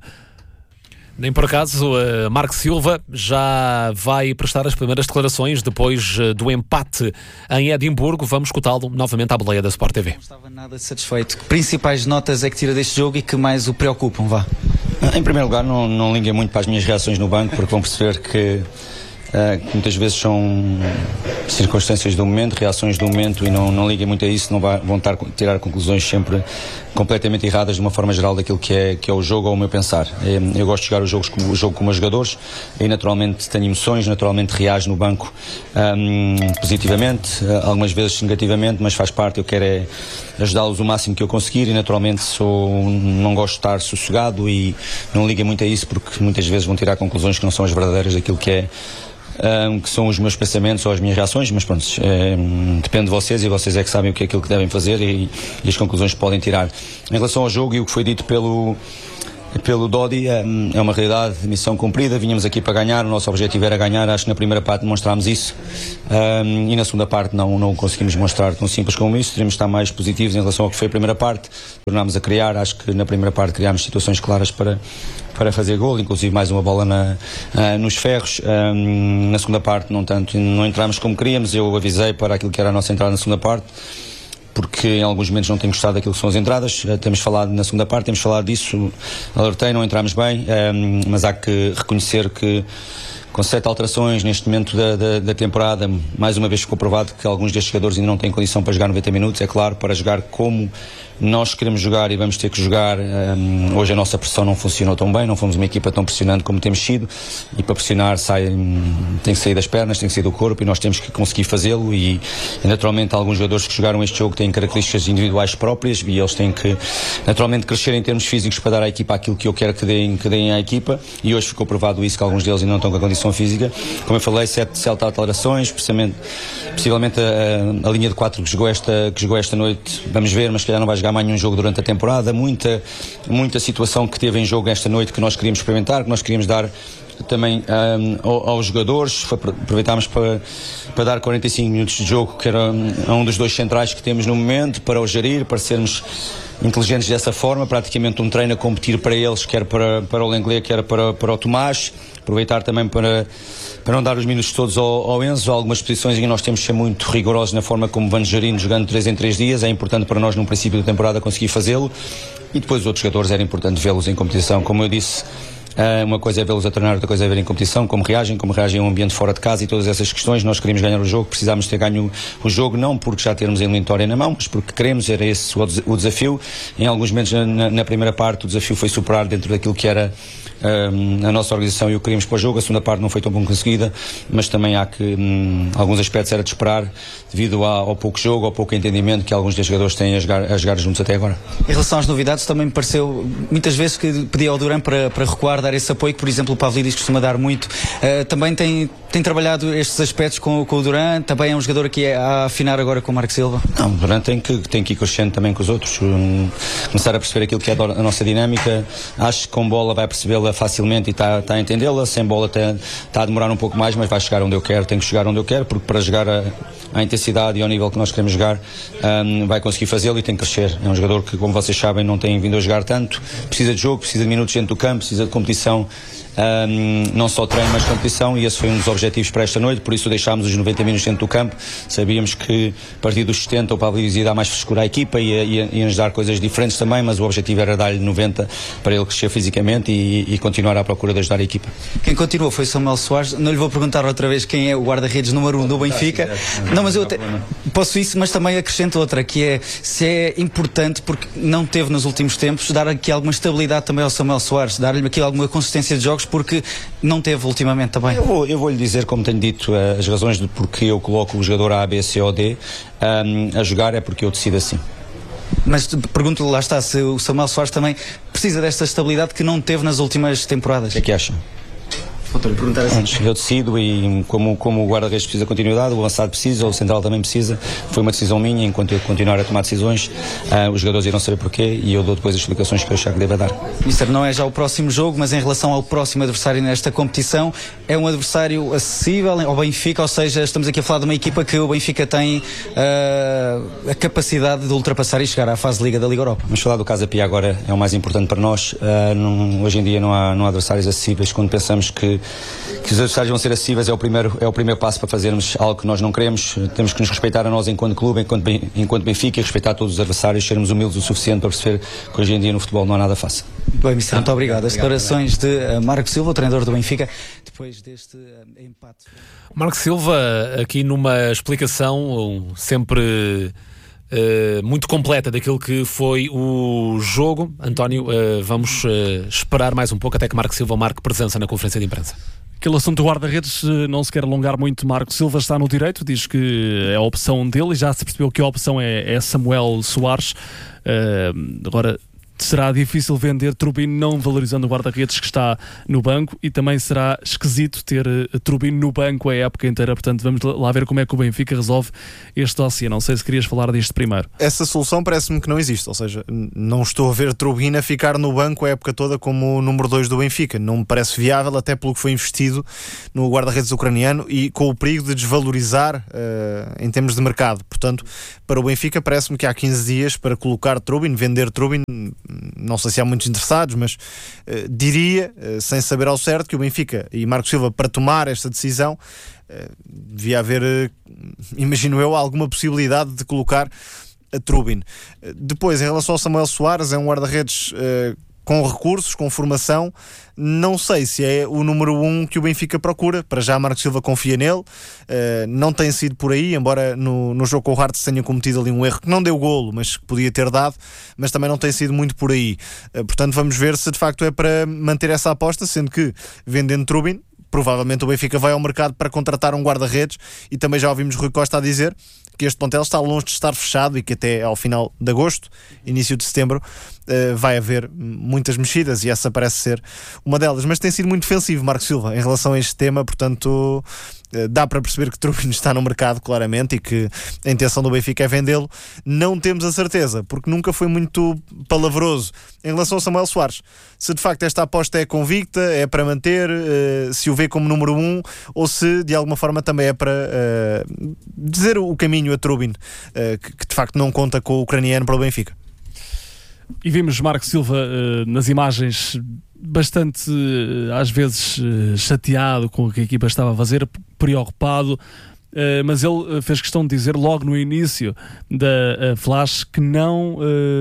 Nem por acaso, uh, Marco Silva já vai prestar as primeiras declarações depois uh, do empate em Edimburgo. Vamos escutá-lo novamente à boleia da Sport T V. Não estava nada satisfeito. Que principais notas é que tira deste jogo e que mais o preocupam? Vá. Em primeiro lugar, não, não liguem muito para as minhas reações no banco, porque vão perceber que Uh, que muitas vezes são circunstâncias do momento, reações do momento, e não, não liguem muito a isso, não vai, vão tar, tirar conclusões sempre completamente erradas de uma forma geral daquilo que é, que é o jogo ou o meu pensar. Eu, eu gosto de jogar os jogos como, o jogo com os meus jogadores, e naturalmente tenho emoções, naturalmente reajo no banco um, positivamente, algumas vezes negativamente, mas faz parte. Eu quero é ajudá-los o máximo que eu conseguir, e naturalmente sou, não gosto de estar sossegado, e não liguem muito a isso, porque muitas vezes vão tirar conclusões que não são as verdadeiras daquilo que é Um, que são os meus pensamentos ou as minhas reações, mas pronto, um, depende de vocês, e vocês é que sabem o que é aquilo que devem fazer, e, e as conclusões que podem tirar. Em relação ao jogo e o que foi dito pelo pelo Dodi, é, é uma realidade, missão cumprida, vínhamos aqui para ganhar, o nosso objetivo era ganhar. Acho que na primeira parte demonstrámos isso, um, e na segunda parte não, não conseguimos mostrar tão simples como isso. Teríamos de estar mais positivos em relação ao que foi a primeira parte, tornámos a criar. Acho que na primeira parte criámos situações claras para para fazer gol, inclusive mais uma bola na, uh, nos ferros. Um, na segunda parte não tanto, não entramos como queríamos. Eu avisei para aquilo que era a nossa entrada na segunda parte, porque em alguns momentos não tenho gostado daquilo que são as entradas. Uh, temos falado na segunda parte, temos falado disso, alertei, não entramos bem, um, mas há que reconhecer que com sete alterações neste momento da, da, da temporada, mais uma vez ficou provado que alguns destes jogadores ainda não têm condição para jogar noventa minutos. É claro, para jogar como nós queremos jogar, e vamos ter que jogar. Um, hoje a nossa pressão não funcionou tão bem, não fomos uma equipa tão pressionante como temos sido, e para pressionar sai, tem que sair das pernas, tem que sair do corpo, e nós temos que conseguir fazê-lo. E, e naturalmente alguns jogadores que jogaram este jogo têm características individuais próprias, e eles têm que naturalmente crescer em termos físicos para dar à equipa aquilo que eu quero que deem, que deem à equipa, e hoje ficou provado isso, que alguns deles ainda não estão com a condição física. Como eu falei, sete, sete alterações, possivelmente, possivelmente a, a linha de quatro que jogou, esta, que jogou esta noite, vamos ver, mas se calhar não vai jogar mais nenhum jogo durante a temporada. Muita, muita situação que teve em jogo esta noite que nós queríamos experimentar, que nós queríamos dar também um, aos jogadores. Aproveitámos para, para dar quarenta e cinco minutos de jogo, que era um dos dois centrais que temos no momento, para o gerir, para sermos inteligentes dessa forma. Praticamente um treino a competir para eles, quer para, para o Lenglet, quer para, para o Tomás. Aproveitar também para, para não dar os minutos todos ao, ao Enzo. Há algumas posições em que nós temos que ser muito rigorosos na forma como vamos gerindo, jogando três em três dias. É importante para nós, no princípio da temporada, conseguir fazê-lo. E depois os outros jogadores, era importante vê-los em competição. Como eu disse, uma coisa é vê-los a treinar, outra coisa é ver em competição, como reagem, como reagem a um ambiente fora de casa, e todas essas questões. Nós queríamos ganhar o jogo, precisámos ter ganho o jogo, não porque já termos a eliminatória na mão, mas porque queremos, era esse o desafio. Em alguns momentos na, na primeira parte o desafio foi superar dentro daquilo que era um, a nossa organização e o que queríamos para o jogo. A segunda parte não foi tão bem conseguida, mas também há que um, alguns aspectos era de esperar, devido ao, ao pouco jogo, ao pouco entendimento que alguns dos jogadores têm a jogar, a jogar juntos até agora. Em relação às novidades, também me pareceu muitas vezes que pedia ao Duran para, para recuar, dar esse apoio que, por exemplo, o Pavlidis costuma dar muito. Uh, também tem, tem trabalhado estes aspectos com, com o Duran. Também é um jogador que é a afinar agora com o Marco Silva. Não, o Duran tem que, tem que ir crescendo também com os outros, um, começar a perceber aquilo que é a nossa dinâmica. Acho que com bola vai percebê-la facilmente e está tá a entendê-la. Sem bola está a demorar um pouco mais, mas vai chegar onde eu quero. Tem que chegar onde eu quero, porque para jogar a, à intensidade e ao nível que nós queremos jogar, um, vai conseguir fazê-lo e tem que crescer. É um jogador que, como vocês sabem, não tem vindo a jogar tanto. Precisa de jogo, precisa de minutos dentro do campo, precisa de competição. Um, não só treino, mas competição, e esse foi um dos objetivos para esta noite. Por isso deixámos os noventa minutos dentro do campo. Sabíamos que a partir dos setenta o Pavlidis ia dar mais frescura à equipa e ia, ia, ia nos dar coisas diferentes também, mas o objetivo era dar-lhe noventa para ele crescer fisicamente e, e continuar à procura de ajudar a equipa. Quem continuou foi Samuel Soares. Não lhe vou perguntar outra vez quem é o guarda-redes número um do Benfica. Não, mas eu até posso isso, mas também acrescento outra, que é se é importante, porque não teve nos últimos tempos, dar aqui alguma estabilidade também ao Samuel Soares, dar-lhe aqui alguma consistência de jogos, porque não teve ultimamente também. Eu vou, eu vou lhe dizer, como tenho dito, as razões de porque eu coloco o jogador A, B, C ou D um, a jogar é porque eu decido assim. Mas pergunto-lhe, lá está, se o Samuel Soares também precisa desta estabilidade que não teve nas últimas temporadas. O que é que acha? Vou-lhe perguntar assim. Eu decido, e como, como o guarda-redes precisa de continuidade, o avançado precisa, o central também precisa. Foi uma decisão minha. Enquanto eu continuar a tomar decisões, uh, os jogadores irão saber porquê, e eu dou depois as explicações que eu achar que deva dar. Mister, não é já o próximo jogo, mas em relação ao próximo adversário nesta competição, é um adversário acessível ao Benfica, ou seja, estamos aqui a falar de uma equipa que o Benfica tem uh, a capacidade de ultrapassar e chegar à fase de Liga da Liga Europa. Vamos falar do Casa Pia agora, é o mais importante para nós. Uh, não, hoje em dia não há, não há adversários acessíveis. Quando pensamos que que os adversários vão ser acessíveis, é o primeiro, é o primeiro passo para fazermos algo que nós não queremos. Temos que nos respeitar a nós enquanto clube, enquanto, enquanto Benfica, e respeitar todos os adversários, sermos humildes o suficiente para perceber que hoje em dia no futebol não há nada fácil. Muito bem, mister, muito obrigado. As declarações de Marco Silva, o treinador do Benfica. depois deste uh, empate. Marco Silva, aqui numa explicação sempre uh, muito completa daquilo que foi o jogo. António, uh, vamos uh, esperar mais um pouco até que Marco Silva marque presença na conferência de imprensa. Aquele assunto do guarda-redes, não se quer alongar muito. Marco Silva está no direito, diz que é a opção dele e já se percebeu que a opção é, é Samuel Soares. Uh, agora será difícil vender Trubin não valorizando o guarda-redes que está no banco, e também será esquisito ter uh, Trubin no banco a época inteira. Portanto, vamos lá ver como é que o Benfica resolve este dossiê. Não sei se querias falar disto primeiro. Essa solução parece-me que não existe, ou seja, não estou a ver Trubin a ficar no banco a época toda como o número dois do Benfica. Não me parece viável, até pelo que foi investido no guarda-redes ucraniano e com o perigo de desvalorizar uh, em termos de mercado. Portanto, para o Benfica parece-me que há quinze dias para colocar Trubin, vender Trubin. Não sei se há muitos interessados, mas uh, diria, uh, sem saber ao certo, que o Benfica e Marco Silva, para tomar esta decisão, uh, devia haver, uh, imagino eu, alguma possibilidade de colocar a Trubin. Uh, depois, em relação ao Samuel Soares, é um guarda-redes uh, com recursos, com formação. Não sei se é o número um que o Benfica procura. Para já Marco Silva confia nele, uh, não tem sido por aí, embora no, no jogo com o Hearts tenha cometido ali um erro que não deu golo, mas que podia ter dado, mas também não tem sido muito por aí. Uh, portanto, vamos ver se de facto é para manter essa aposta, sendo que, vendendo Trubin, provavelmente o Benfica vai ao mercado para contratar um guarda-redes, e também já ouvimos Rui Costa a dizer que este plantel está longe de estar fechado e que até ao final de agosto, início de setembro, uh, vai haver muitas mexidas, e essa parece ser uma delas. Mas tem sido muito defensivo Marco Silva em relação a este tema, portanto uh, dá para perceber que Trubin está no mercado claramente e que a intenção do Benfica é vendê-lo. Não temos a certeza, porque nunca foi muito palavroso em relação ao Samuel Soares. Se de facto esta aposta é convicta, é para manter, uh, se o vê como número um, ou se de alguma forma também é para uh, dizer o caminho a Trubin, uh, que, que de facto não conta com o ucraniano para o Benfica. E vimos Marco Silva uh, nas imagens bastante, uh, às vezes, uh, chateado com o que a equipa estava a fazer, preocupado. Uh, mas ele uh, fez questão de dizer logo no início da uh, Flash que não, uh,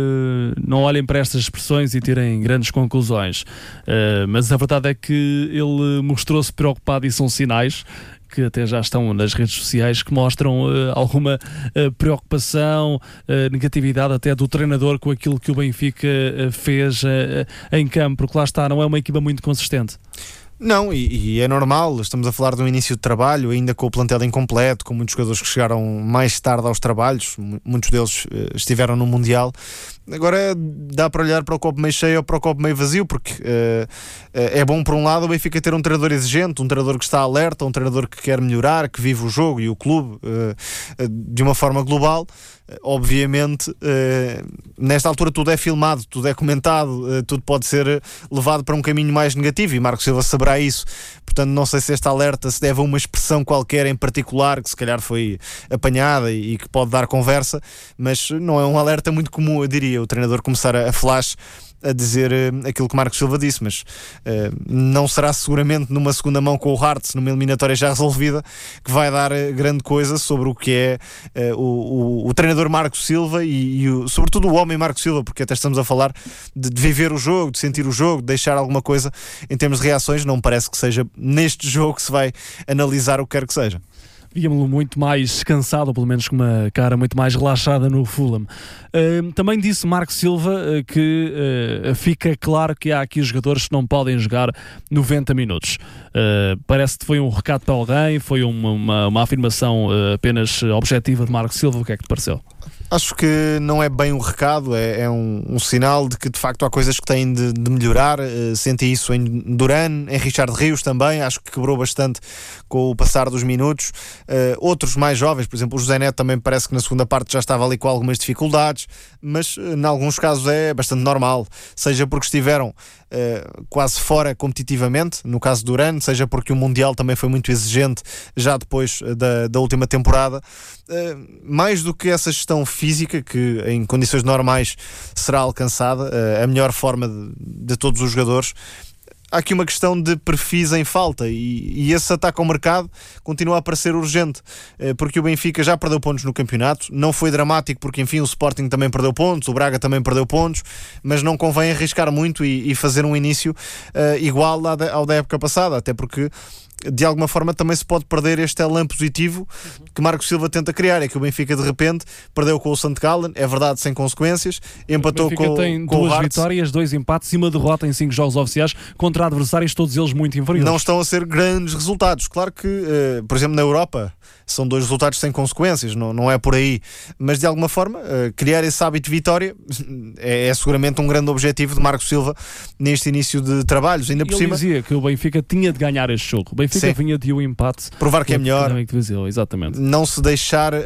não olhem para estas expressões e tirem grandes conclusões. Uh, mas a verdade é que ele mostrou-se preocupado, e são sinais que até já estão nas redes sociais que mostram uh, alguma uh, preocupação, uh, negatividade até do treinador com aquilo que o Benfica uh, fez uh, em campo, porque lá está, não é uma equipa muito consistente. Não, e, e é normal, estamos a falar de um início de trabalho, ainda com o plantel incompleto, com muitos jogadores que chegaram mais tarde aos trabalhos, muitos deles uh, estiveram no Mundial. Agora dá para olhar para o copo meio cheio ou para o copo meio vazio, porque uh, é bom, por um lado, o Benfica ter um treinador exigente, um treinador que está alerta, um treinador que quer melhorar, que vive o jogo e o clube uh, de uma forma global. Obviamente, uh, nesta altura tudo é filmado, tudo é comentado, uh, tudo pode ser levado para um caminho mais negativo, e Marco Silva saberá isso. Portanto, não sei se este alerta se deve a uma expressão qualquer em particular que se calhar foi apanhada e, e que pode dar conversa, mas não é um alerta muito comum, eu diria, o treinador começar a, a flash a dizer uh, aquilo que Marco Silva disse, mas uh, não será seguramente numa segunda mão com o Hearts, numa eliminatória já resolvida, que vai dar uh, grande coisa sobre o que é uh, o, o, o treinador Marco Silva e, e o, sobretudo o homem Marco Silva, porque até estamos a falar de, de viver o jogo, de sentir o jogo, de deixar alguma coisa em termos de reações. Não me parece que seja neste jogo que se vai analisar o que quer que seja. Víamos-lo muito mais descansado, ou pelo menos com uma cara muito mais relaxada no Fulham. Uh, também disse Marco Silva uh, que uh, fica claro que há aqui jogadores que não podem jogar noventa minutos. Uh, parece que foi um recado para alguém, foi uma, uma, uma afirmação uh, apenas objetiva de Marco Silva. O que é que te pareceu? Acho que não é bem um recado, é, é um, um sinal de que de facto há coisas que têm de, de melhorar. Uh, senti isso em Duran, em Richard Rios também, acho que quebrou bastante com o passar dos minutos. Uh, outros mais jovens, por exemplo o José Neto, também parece que na segunda parte já estava ali com algumas dificuldades, mas uh, em alguns casos é bastante normal, seja porque estiveram uh, quase fora competitivamente, no caso de Duran, seja porque o Mundial também foi muito exigente já depois uh, da, da última temporada. Uh, mais do que essa gestão física, que em condições normais será alcançada, uh, a melhor forma de, de todos os jogadores, há aqui uma questão de perfis em falta, e, e esse ataque ao mercado continua a parecer urgente, uh, porque o Benfica já perdeu pontos no campeonato. Não foi dramático porque, enfim, o Sporting também perdeu pontos, o Braga também perdeu pontos, mas não convém arriscar muito e, e fazer um início uh, igual ao da, ao da época passada, até porque de alguma forma também se pode perder este elan positivo que Marco Silva tenta criar. É que o Benfica de repente perdeu com o Sankt Gallen, é verdade, sem consequências, empatou com, o Benfica tem com duas o Hearts. vitórias, dois empates e uma derrota em cinco jogos oficiais contra adversários, todos eles muito inferiores. Não estão a ser grandes resultados. Claro que, uh, por exemplo, na Europa são dois resultados sem consequências, não, não é por aí, mas de alguma forma uh, criar esse hábito de vitória é, é seguramente um grande objetivo de Marco Silva neste início de trabalhos. Ainda por Ele cima dizia que o Benfica tinha de ganhar este jogo. O Benfica Sim. vinha de um empate, provar que é melhor, exatamente. não se deixar uh,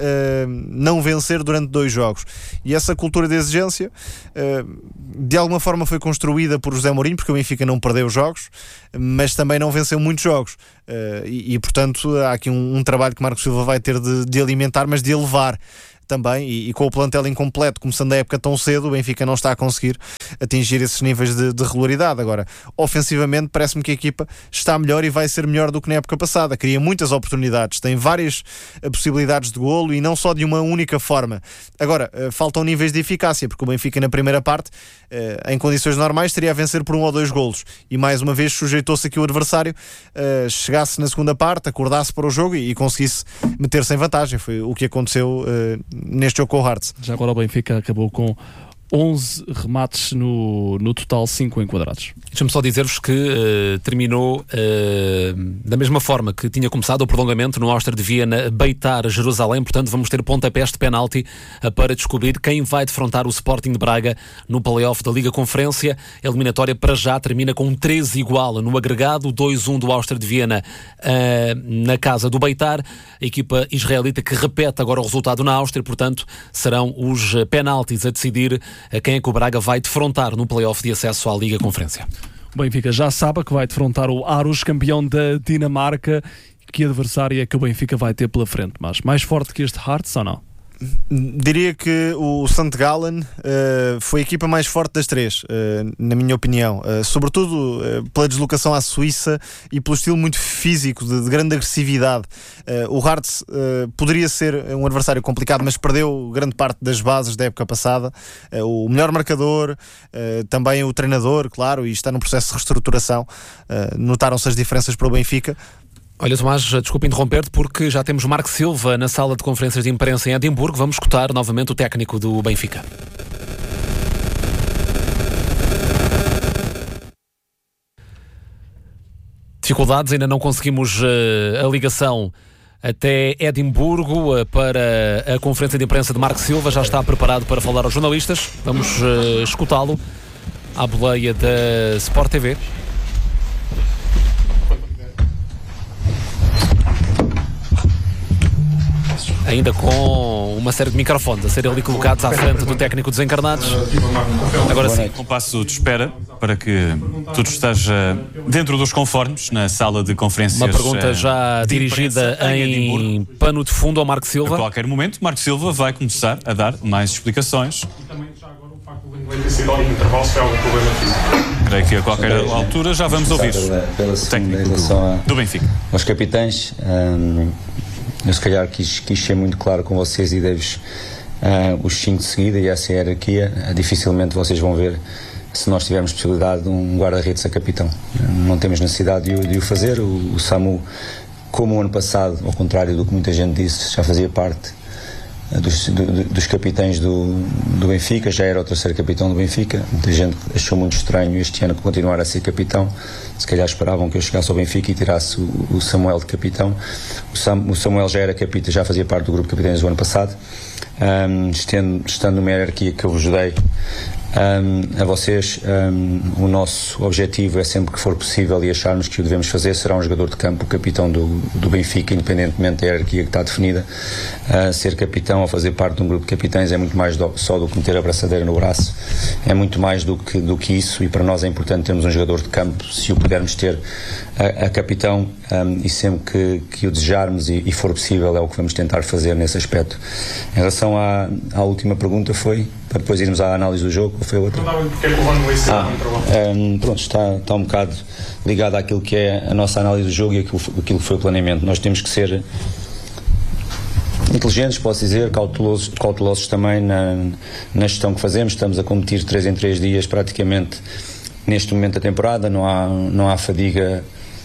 não vencer durante dois jogos, e essa cultura de exigência uh, de alguma forma foi construída por José Mourinho, porque o Benfica não perdeu jogos, mas também não venceu muitos jogos, uh, e, e portanto há aqui um, um trabalho que Marco Silva vai ter de, de alimentar, mas de elevar também, e, e com o plantel incompleto, começando a época tão cedo, o Benfica não está a conseguir atingir esses níveis de, de regularidade. Agora, ofensivamente, parece-me que a equipa está melhor e vai ser melhor do que na época passada. Cria muitas oportunidades, tem várias uh, possibilidades de golo e não só de uma única forma. Agora, uh, faltam níveis de eficácia, porque o Benfica na primeira parte, uh, em condições normais, teria a vencer por um ou dois golos, e mais uma vez sujeitou-se a que o adversário uh, chegasse na segunda parte, acordasse para o jogo e, e conseguisse meter-se em vantagem. Foi o que aconteceu uh, neste jogo com o Hearts. Já agora o Benfica acabou com onze remates no, no total, cinco enquadrados. Deixa-me só dizer-vos que uh, terminou uh, da mesma forma que tinha começado o prolongamento no Austria de Viena, Beitar Jerusalém. Portanto, vamos ter pontapés de penalti uh, para descobrir quem vai defrontar o Sporting de Braga no play-off da Liga Conferência. A eliminatória para já termina com um treze igual no agregado, dois a um do Austria de Viena uh, na casa do Beitar. A equipa israelita que repete agora o resultado na Áustria, portanto, serão os penaltis a decidir a quem é que o Braga vai defrontar no play-off de acesso à Liga Conferência. O Benfica já sabe que vai defrontar o Aarhus, campeão da Dinamarca. Que adversário é que o Benfica vai ter pela frente? Mas mais forte que este Hearts ou não? Diria que o Sankt Gallen uh, foi a equipa mais forte das três, uh, na minha opinião, uh, sobretudo uh, pela deslocação à Suíça e pelo estilo muito físico, de, de grande agressividade. Uh, o Hearts uh, poderia ser um adversário complicado, mas perdeu grande parte das bases da época passada. Uh, o melhor marcador, uh, também o treinador, claro, e está num processo de reestruturação. Uh, notaram-se as diferenças para o Benfica. Olha, Tomás, desculpa interromper-te, porque já temos Marco Silva na sala de conferências de imprensa em Edimburgo. Vamos escutar novamente o técnico do Benfica. Dificuldades, ainda não conseguimos uh, a ligação até Edimburgo uh, para a conferência de imprensa de Marco Silva. Já está preparado para falar aos jornalistas. Vamos uh, escutá-lo à boleia da Sport T V. Ainda com uma série de microfones a serem ali colocados à frente do técnico dos encarnados. Agora sim. Um passo de espera para que tudo esteja dentro dos conformes na sala de conferências. Uma pergunta já de dirigida em, em pano de fundo ao Marco Silva. A qualquer momento, Marco Silva vai começar a dar mais explicações. Creio que a qualquer altura já vamos ouvir o técnico do, do Benfica. Aos capitães, hum, eu se calhar quis, quis ser muito claro com vocês e dei-vos uh, os cinco de seguida, e essa é a hierarquia. Uh, dificilmente vocês vão ver se nós tivermos possibilidade de um guarda-redes a capitão. Uh, não temos necessidade de o, de o fazer. O, o Samu, como o ano passado, ao contrário do que muita gente disse, já fazia parte uh, dos, do, dos capitães do, do Benfica, já era o terceiro capitão do Benfica. Muita gente achou muito estranho este ano continuar a ser capitão. Se calhar esperavam que eu chegasse ao Benfica e tirasse o, o Samuel de capitão. O, Sam, o Samuel já era capitão, já fazia parte do grupo de capitães do ano passado. Um, estando, estando numa hierarquia que eu vos dei um, a vocês, um, o nosso objetivo é sempre que for possível e acharmos que o devemos fazer, será um jogador de campo, o capitão do, do Benfica, independentemente da hierarquia que está definida. Uh, ser capitão ou fazer parte de um grupo de capitães é muito mais do, só do que meter a braçadeira no braço, é muito mais do que, do que isso, e para nós é importante termos um jogador de campo, se o pudermos ter a, a capitão, um, e sempre que, que o desejarmos e, e for possível é o que vamos tentar fazer nesse aspecto. Em relação à, à última pergunta, foi para depois irmos à análise do jogo, ou foi outra? Ah, um, pronto, está, está um bocado ligado àquilo que é a nossa análise do jogo e aquilo, aquilo que foi o planeamento. Nós temos que ser inteligentes, posso dizer, cautelosos, cautelosos também na, na gestão que fazemos. Estamos a competir três em três dias praticamente neste momento da temporada, não há, não há fadiga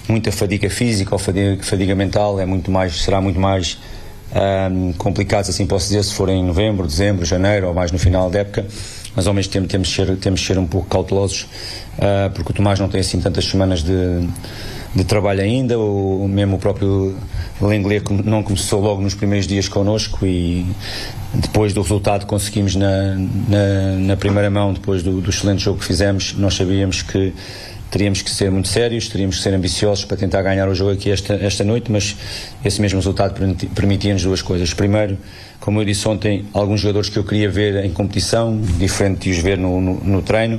muita fadiga física ou fadiga, fadiga mental, é muito mais, será muito mais um, complicado, assim posso dizer, se for em novembro, dezembro, janeiro ou mais no final da época, mas ao mesmo tempo temos de ser, temos de ser um pouco cautelosos, uh, porque o Tomás não tem assim tantas semanas de, de trabalho ainda, ou mesmo o próprio Lenglet não começou logo nos primeiros dias connosco, e depois do resultado que conseguimos na, na, na primeira mão, depois do, do excelente jogo que fizemos, nós sabíamos que teríamos que ser muito sérios, teríamos que ser ambiciosos para tentar ganhar o jogo aqui esta, esta noite, mas esse mesmo resultado permitia-nos duas coisas. Primeiro, como eu disse ontem, alguns jogadores que eu queria ver em competição, diferente de os ver no, no, no treino.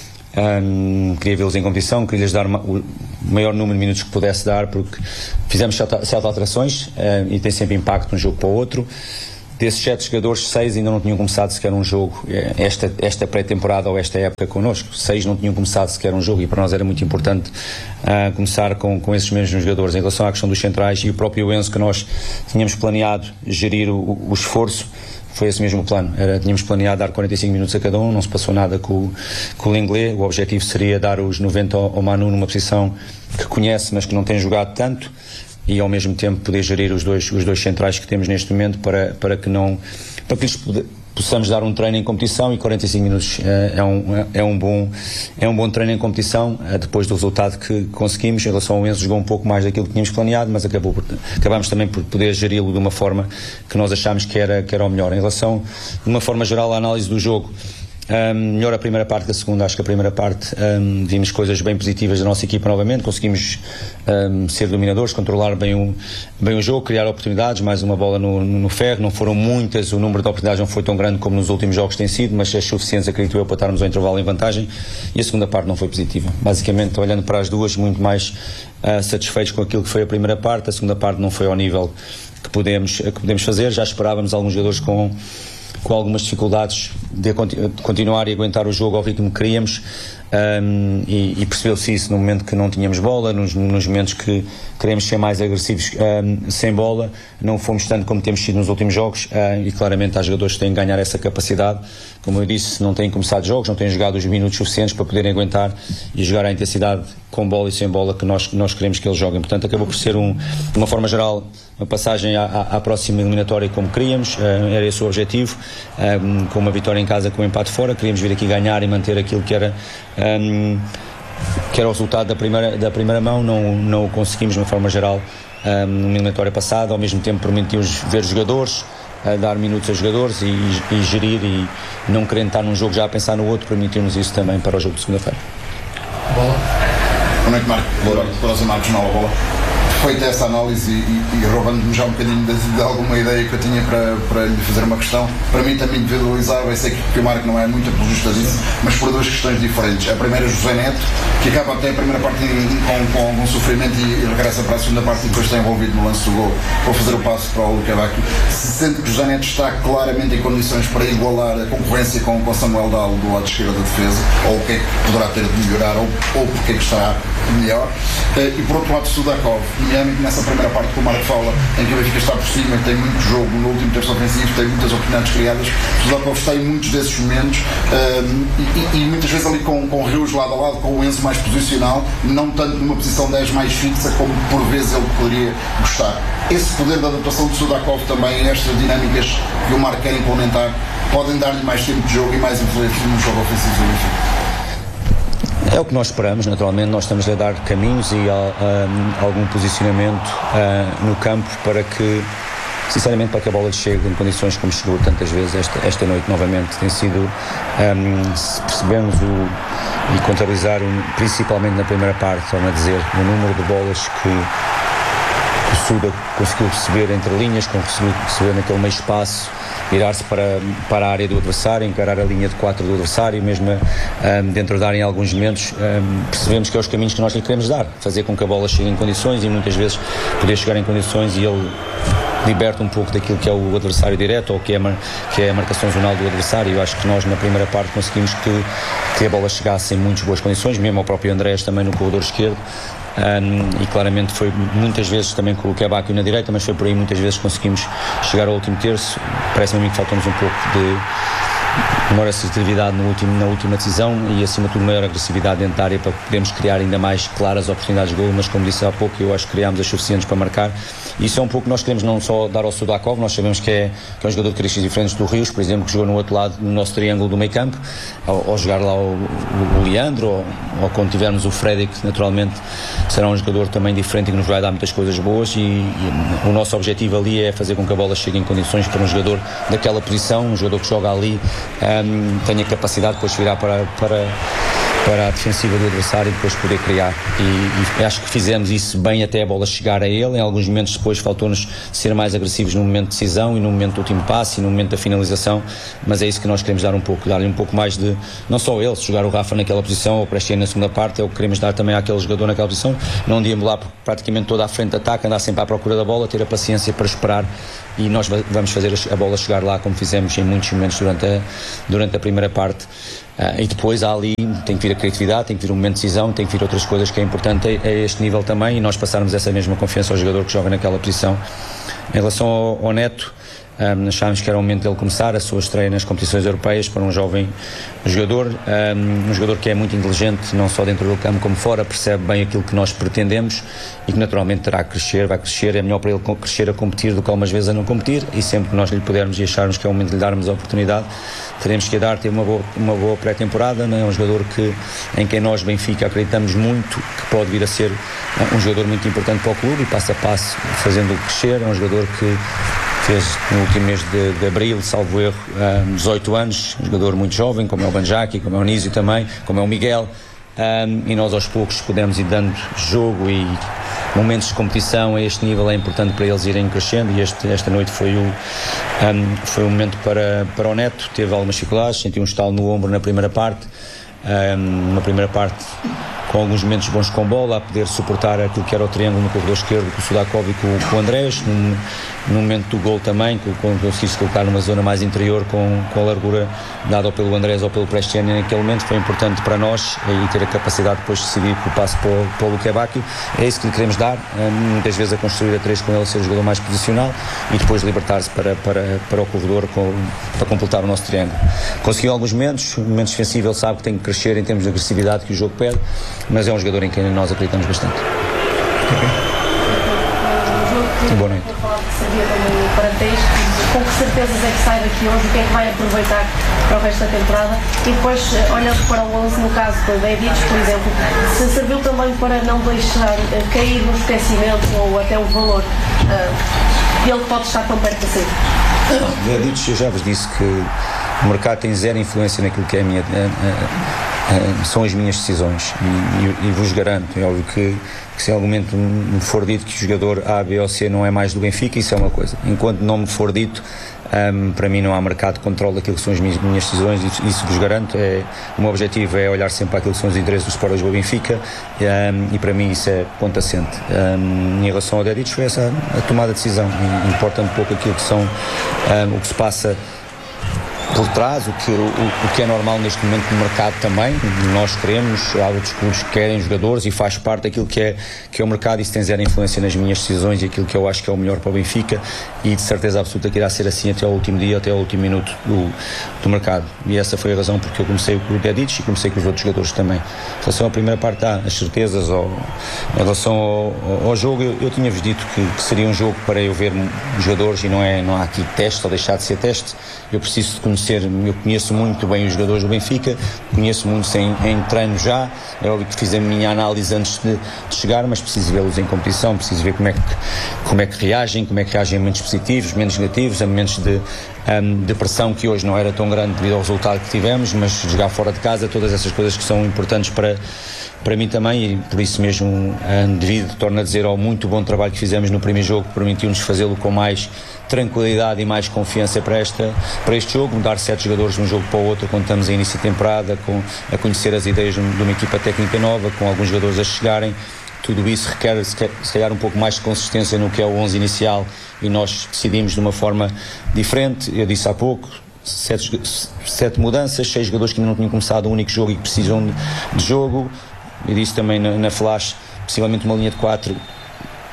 Um, queria vê-los em competição, queria-lhes dar uma, o maior número de minutos que pudesse dar, porque fizemos sete alterações, uh, e tem sempre impacto de um jogo para o outro. Desses sete jogadores, seis ainda não tinham começado sequer um jogo esta, esta pré-temporada ou esta época connosco. Seis não tinham começado sequer um jogo, e para nós era muito importante uh, começar com, com esses mesmos jogadores. Em relação à questão dos centrais e o próprio Enzo, que nós tínhamos planeado gerir o, o esforço, foi esse mesmo plano. Era, tínhamos planeado dar quarenta e cinco minutos a cada um, não se passou nada com, com o Lenglet. O objetivo seria dar os noventa ao, ao Manu numa posição que conhece, mas que não tem jogado tanto, e ao mesmo tempo poder gerir os dois, os dois centrais que temos neste momento, para, para que não para que lhes possamos dar um treino em competição, e quarenta e cinco minutos é, é, um, é, um, bom, é um bom treino em competição, é, depois do resultado que conseguimos. Em relação ao Enzo, jogou um pouco mais daquilo que tínhamos planeado, mas acabou por, acabámos também por poder geri-lo de uma forma que nós achámos que era, que era o melhor. Em relação, de uma forma geral, à análise do jogo, Um, melhor a primeira parte da segunda. Acho que a primeira parte um, vimos coisas bem positivas da nossa equipa novamente, conseguimos um, ser dominadores, controlar bem o, bem o jogo, criar oportunidades, mais uma bola no, no, no ferro. Não foram muitas, o número de oportunidades não foi tão grande como nos últimos jogos tem sido, mas é suficiente, acredito eu, para estarmos ao intervalo em vantagem, e a segunda parte não foi positiva. Basicamente, olhando para as duas, muito mais uh, satisfeitos com aquilo que foi a primeira parte. A segunda parte não foi ao nível que podemos, que podemos fazer. Já esperávamos alguns jogadores com com algumas dificuldades de continuar e aguentar o jogo ao ritmo que queríamos, um, e, e percebeu-se isso no momento que não tínhamos bola, nos, nos momentos que queremos ser mais agressivos um, sem bola, não fomos tanto como temos sido nos últimos jogos, uh, e claramente há jogadores que têm que ganhar essa capacidade. Como eu disse, não têm começado jogos, não têm jogado os minutos suficientes para poderem aguentar e jogar a intensidade com bola e sem bola que nós, nós queremos que eles joguem. Portanto, acabou por ser, um, de uma forma geral, uma passagem à, à, à próxima eliminatória como queríamos, uh, era esse o objetivo, um, com uma vitória em casa, com um empate fora. Queríamos vir aqui ganhar e manter aquilo que era, um, que era o resultado da primeira, da primeira mão. Não, não o conseguimos de uma forma geral um, numa eliminatória passada. Ao mesmo tempo permitimos ver jogadores, a dar minutos a jogadores e, e gerir, e não querendo estar num jogo já a pensar no outro, permitiu-nos isso também para o jogo de segunda-feira. Bola. Boa noite, Marco. Boa noite, Rosa Marcos, nova bola. Feita essa análise e, e roubando-me já um bocadinho de, de alguma ideia que eu tinha para, para lhe fazer uma questão, para mim também individualizava, eu sei que, que o Marco não é muito apologista disso, mas por duas questões diferentes. A primeira é José Neto, que acaba até a primeira parte com, com algum sofrimento e, e regressa para a segunda parte e depois está envolvido no lance do gol. Vou fazer o passo para o Luquevaque. Se sente que José Neto está claramente em condições para igualar a concorrência com, com Samuel Dalo do lado esquerdo da defesa, ou o que é que poderá ter de melhorar, ou, ou porque é que estará melhor. E por outro lado, Sudakov, nomeadamente nessa primeira parte que o Marco fala, em que o Benfica está por cima, tem muito jogo no último terço ofensivo, tem muitas oportunidades criadas. Sudakov está em muitos desses momentos, um, e, e muitas vezes ali com, com Rios lado a lado, com o Enzo mais posicional, não tanto numa posição dez mais fixa como por vezes ele poderia gostar. Esse poder da adaptação de Sudakov também, estas dinâmicas que o Marco quer implementar, podem dar-lhe mais tempo de jogo e mais influência no jogo ofensivo do Benfica. É o que nós esperamos, naturalmente. Nós estamos a dar caminhos e uh, um, algum posicionamento uh, no campo para que, sinceramente, para que a bola chegue em condições como chegou tantas vezes esta, esta noite novamente. Tem sido, um, se percebemos o, e contabilizar, um, principalmente na primeira parte, torna a dizer, o número de bolas que o Suda conseguiu receber entre linhas, conseguiu receber naquele meio espaço, virar-se para, para a área do adversário, encarar a linha de quatro do adversário, mesmo um, dentro da área em alguns momentos, um, percebemos que é os caminhos que nós lhe queremos dar, fazer com que a bola chegue em condições e muitas vezes poder chegar em condições e ele liberta um pouco daquilo que é o adversário direto ou que é, que é a marcação zonal do adversário. Eu acho que nós na primeira parte conseguimos que, que a bola chegasse em muitas boas condições, mesmo ao próprio Andrés também no corredor esquerdo. Um, e claramente foi muitas vezes também com o Luquevaque na direita, mas foi por aí muitas vezes conseguimos chegar ao último terço. Parece-me a mim que faltamos um pouco de maior assertividade no último, na última decisão e acima de tudo maior agressividade dentro da área para podermos criar ainda mais claras oportunidades de gol, mas como disse há pouco, eu acho que criámos as suficientes para marcar. Isso é um pouco que nós queremos não só dar ao Sudakov, nós sabemos que é, que é um jogador de características diferentes do Rios, por exemplo, que jogou no outro lado, no nosso triângulo do meio campo, ao, ao jogar lá o, o, o Leandro, ou, ou quando tivermos o Freddy, que naturalmente será um jogador também diferente e que nos vai dar muitas coisas boas e, e o nosso objetivo ali é fazer com que a bola chegue em condições para um jogador daquela posição, um jogador que joga ali, um, tenha capacidade de depois virar para, para, para a defensiva do adversário e depois poder criar. E, e acho que fizemos isso bem até a bola chegar a ele. Em alguns momentos depois faltou-nos ser mais agressivos no momento de decisão e no momento do último passe e no momento da finalização, mas é isso que nós queremos dar um pouco, dar-lhe um pouco mais de, não só ele, se jogar o Rafa naquela posição ou o Prestiano na segunda parte, é o que queremos dar também àquele jogador naquela posição, não deambular praticamente toda a frente de ataque, andar sempre à procura da bola, ter a paciência para esperar e nós vamos fazer a bola chegar lá como fizemos em muitos momentos durante a, durante a primeira parte. Uh, e depois há ali, tem que vir a criatividade, tem que vir um momento de decisão, tem que vir outras coisas que é importante a, a este nível também e nós passarmos essa mesma confiança ao jogador que joga naquela posição. Em relação ao, ao Neto, um, achámos que era o momento dele começar a sua estreia nas competições europeias para um jovem jogador, um, um jogador que é muito inteligente, não só dentro do campo como fora, percebe bem aquilo que nós pretendemos e que naturalmente terá que crescer, vai crescer, é melhor para ele crescer a competir do que algumas vezes a não competir e sempre que nós lhe pudermos e acharmos que é o momento de lhe darmos a oportunidade, teremos que dar, ter uma boa, uma boa pré-temporada, não é? Um jogador que, em quem nós, Benfica, acreditamos muito que pode vir a ser um jogador muito importante para o clube e passo a passo fazendo-o crescer, é um jogador que fez no último mês de, de abril, salvo erro, um, dezoito anos, um jogador muito jovem, como é o Banjaki, como é o Nísio também, como é o Miguel, um, e nós aos poucos podemos ir dando jogo e momentos de competição a este nível é importante para eles irem crescendo e este, esta noite foi o, um, foi o momento para, para o Neto, teve algumas dificuldades, sentiu um estalo no ombro na primeira parte, um, na primeira parte com alguns momentos bons com bola, a poder suportar aquilo que era o triângulo no corredor esquerdo com o Sudakov e com, com o Andrés, num, no momento do gol também, conseguiu-se colocar numa zona mais interior com, com a largura dada ou pelo Andrés ou pelo Prestiano naquele momento, foi importante para nós e ter a capacidade depois de decidir que o passe para o, para o Lukebakio, é isso que lhe queremos dar, muitas vezes a construir a três com ele, ser o jogador mais posicional e depois libertar-se para, para, para o corredor com, para completar o nosso triângulo. Conseguiu alguns momentos, momentos defensivos, ele sabe que tem que crescer em termos de agressividade que o jogo pede, mas é um jogador em quem nós acreditamos bastante. Okay. Boa noite. Com que certezas é que sai daqui hoje, o que é que vai aproveitar para o resto da temporada e depois, olhando para o onze, no caso do Dedic, por exemplo, se serviu também para não deixar cair no esquecimento ou até o valor uh, ele pode estar tão perto de si? Dedic, eu já vos disse que o mercado tem zero influência naquilo que é a minha... A, a, a, são as minhas decisões e, e, e vos garanto, é óbvio que, que se em algum momento me for dito que o jogador A, B ou C não é mais do Benfica, isso é uma coisa. Enquanto não me for dito, um, para mim não há mercado de controle daquilo que são as minhas, minhas decisões, isso, isso vos garanto. É, o meu objetivo é olhar sempre para aquilo que são os interesses do Sport Lisboa Benfica um, e para mim isso é ponto assente. Um, em relação ao Dedic foi essa a tomada de decisão, importa um pouco aquilo que são um, o que se passa por trás, o que, o, o que é normal neste momento no mercado também, nós queremos, há outros clubes que querem jogadores e faz parte daquilo que é, que é o mercado, isso tem zero influência nas minhas decisões e aquilo que eu acho que é o melhor para o Benfica e de certeza absoluta que irá ser assim até ao último dia, até ao último minuto do, do mercado e essa foi a razão porque eu comecei com o Dedic e comecei com os outros jogadores também. Em relação à primeira parte, há as certezas, ou, em relação ao, ao jogo, eu, eu tinha-vos dito que, que seria um jogo para eu ver jogadores e não, é, não há aqui teste ou deixar de ser teste, eu preciso de conhecer. Eu conheço muito bem os jogadores do Benfica, conheço muitos em, em treino já, é óbvio que fiz a minha análise antes de, de chegar, mas preciso vê-los em competição, preciso ver como é, que, como é que reagem, como é que reagem a momentos positivos, menos negativos, a momentos de, um, de pressão que hoje não era tão grande devido ao resultado que tivemos, mas jogar fora de casa, todas essas coisas que são importantes para para mim também e por isso mesmo um, devido, torno a dizer, ao muito bom trabalho que fizemos no primeiro jogo, permitiu-nos fazê-lo com mais tranquilidade e mais confiança para, esta, para este jogo, mudar sete jogadores de um jogo para o outro quando estamos em início de temporada, com, a conhecer as ideias de uma equipa técnica nova, com alguns jogadores a chegarem, tudo isso requer se calhar um pouco mais de consistência no que é o onze inicial e nós decidimos de uma forma diferente, eu disse há pouco, sete, sete mudanças, seis jogadores que ainda não tinham começado um único jogo e que precisam de, de jogo. Eu disse também na, na flash, possivelmente uma linha de quatro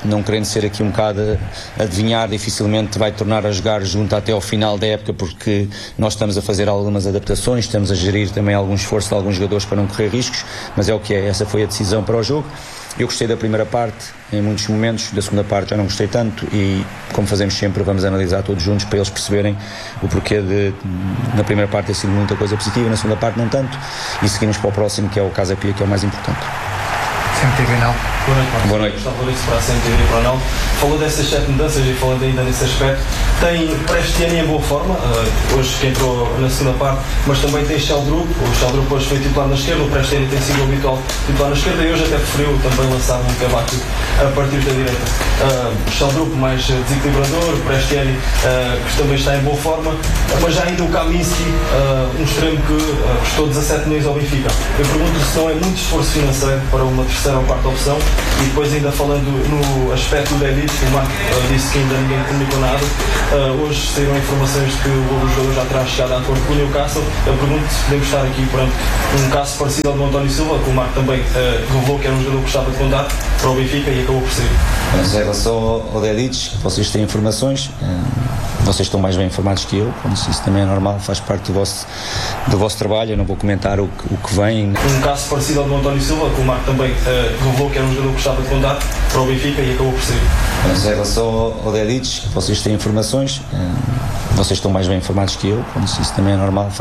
não querendo ser aqui um bocado a adivinhar, dificilmente vai tornar a jogar junto até ao final da época, porque nós estamos a fazer algumas adaptações, estamos a gerir também algum esforço de alguns jogadores para não correr riscos, mas é o que é, essa foi a decisão para o jogo. Eu gostei da primeira parte em muitos momentos, da segunda parte já não gostei tanto e, como fazemos sempre, vamos analisar todos juntos para eles perceberem o porquê de, na primeira parte ter sido muita coisa positiva, na segunda parte não tanto, e seguimos para o próximo, que é o Casa Pia, que é o mais importante. C M T V Ronaldo. Boa noite, Boa noite. Gustavo Lourenço para a C M T V Ronaldo. Falou dessas sete mudanças e falando ainda nesse aspecto, tem Prestiani em boa forma, uh, hoje que entrou na segunda parte, mas também tem Sheldrup. O Sheldrup hoje foi titular na esquerda, o Prestiani tem sido o habitual titular na esquerda e hoje até preferiu também lançar um Cavaco a partir da direita. Uh, Sheldrup mais desequilibrador, Prestiani uh, que também está em boa forma, mas já ainda o Kaminski, uh, um extremo que uh, custou dezassete milhões ao Benfica. Eu pergunto se não é muito esforço financeiro para uma terceira ou quarta opção. E depois, ainda falando no aspecto do Edith, o Marco uh, disse que ainda ninguém comunicou nada. Uh, hoje saíram informações de que o jogador já terá chegado a acordo com o Newcastle. Eu pergunto se podemos estar aqui perante um caso parecido ao do António Silva, que o Marco também uh, revelou que era um jogador que gostava de contar para o Benfica e acabou por ser. Mas em relação ao, ao Edith, vocês têm informações, vocês estão mais bem informados que eu, isso também é normal, faz parte do vosso, do vosso trabalho, eu não vou comentar o que, o que vem. Um caso parecido ao do António Silva, que o Marco também uh, revelou que era um jogador que gostava de contar para o Benfica e acabou por ser. Mas em relação ao, ao Edith, vocês têm informações, vocês estão mais bem informados que eu, isso também é normal.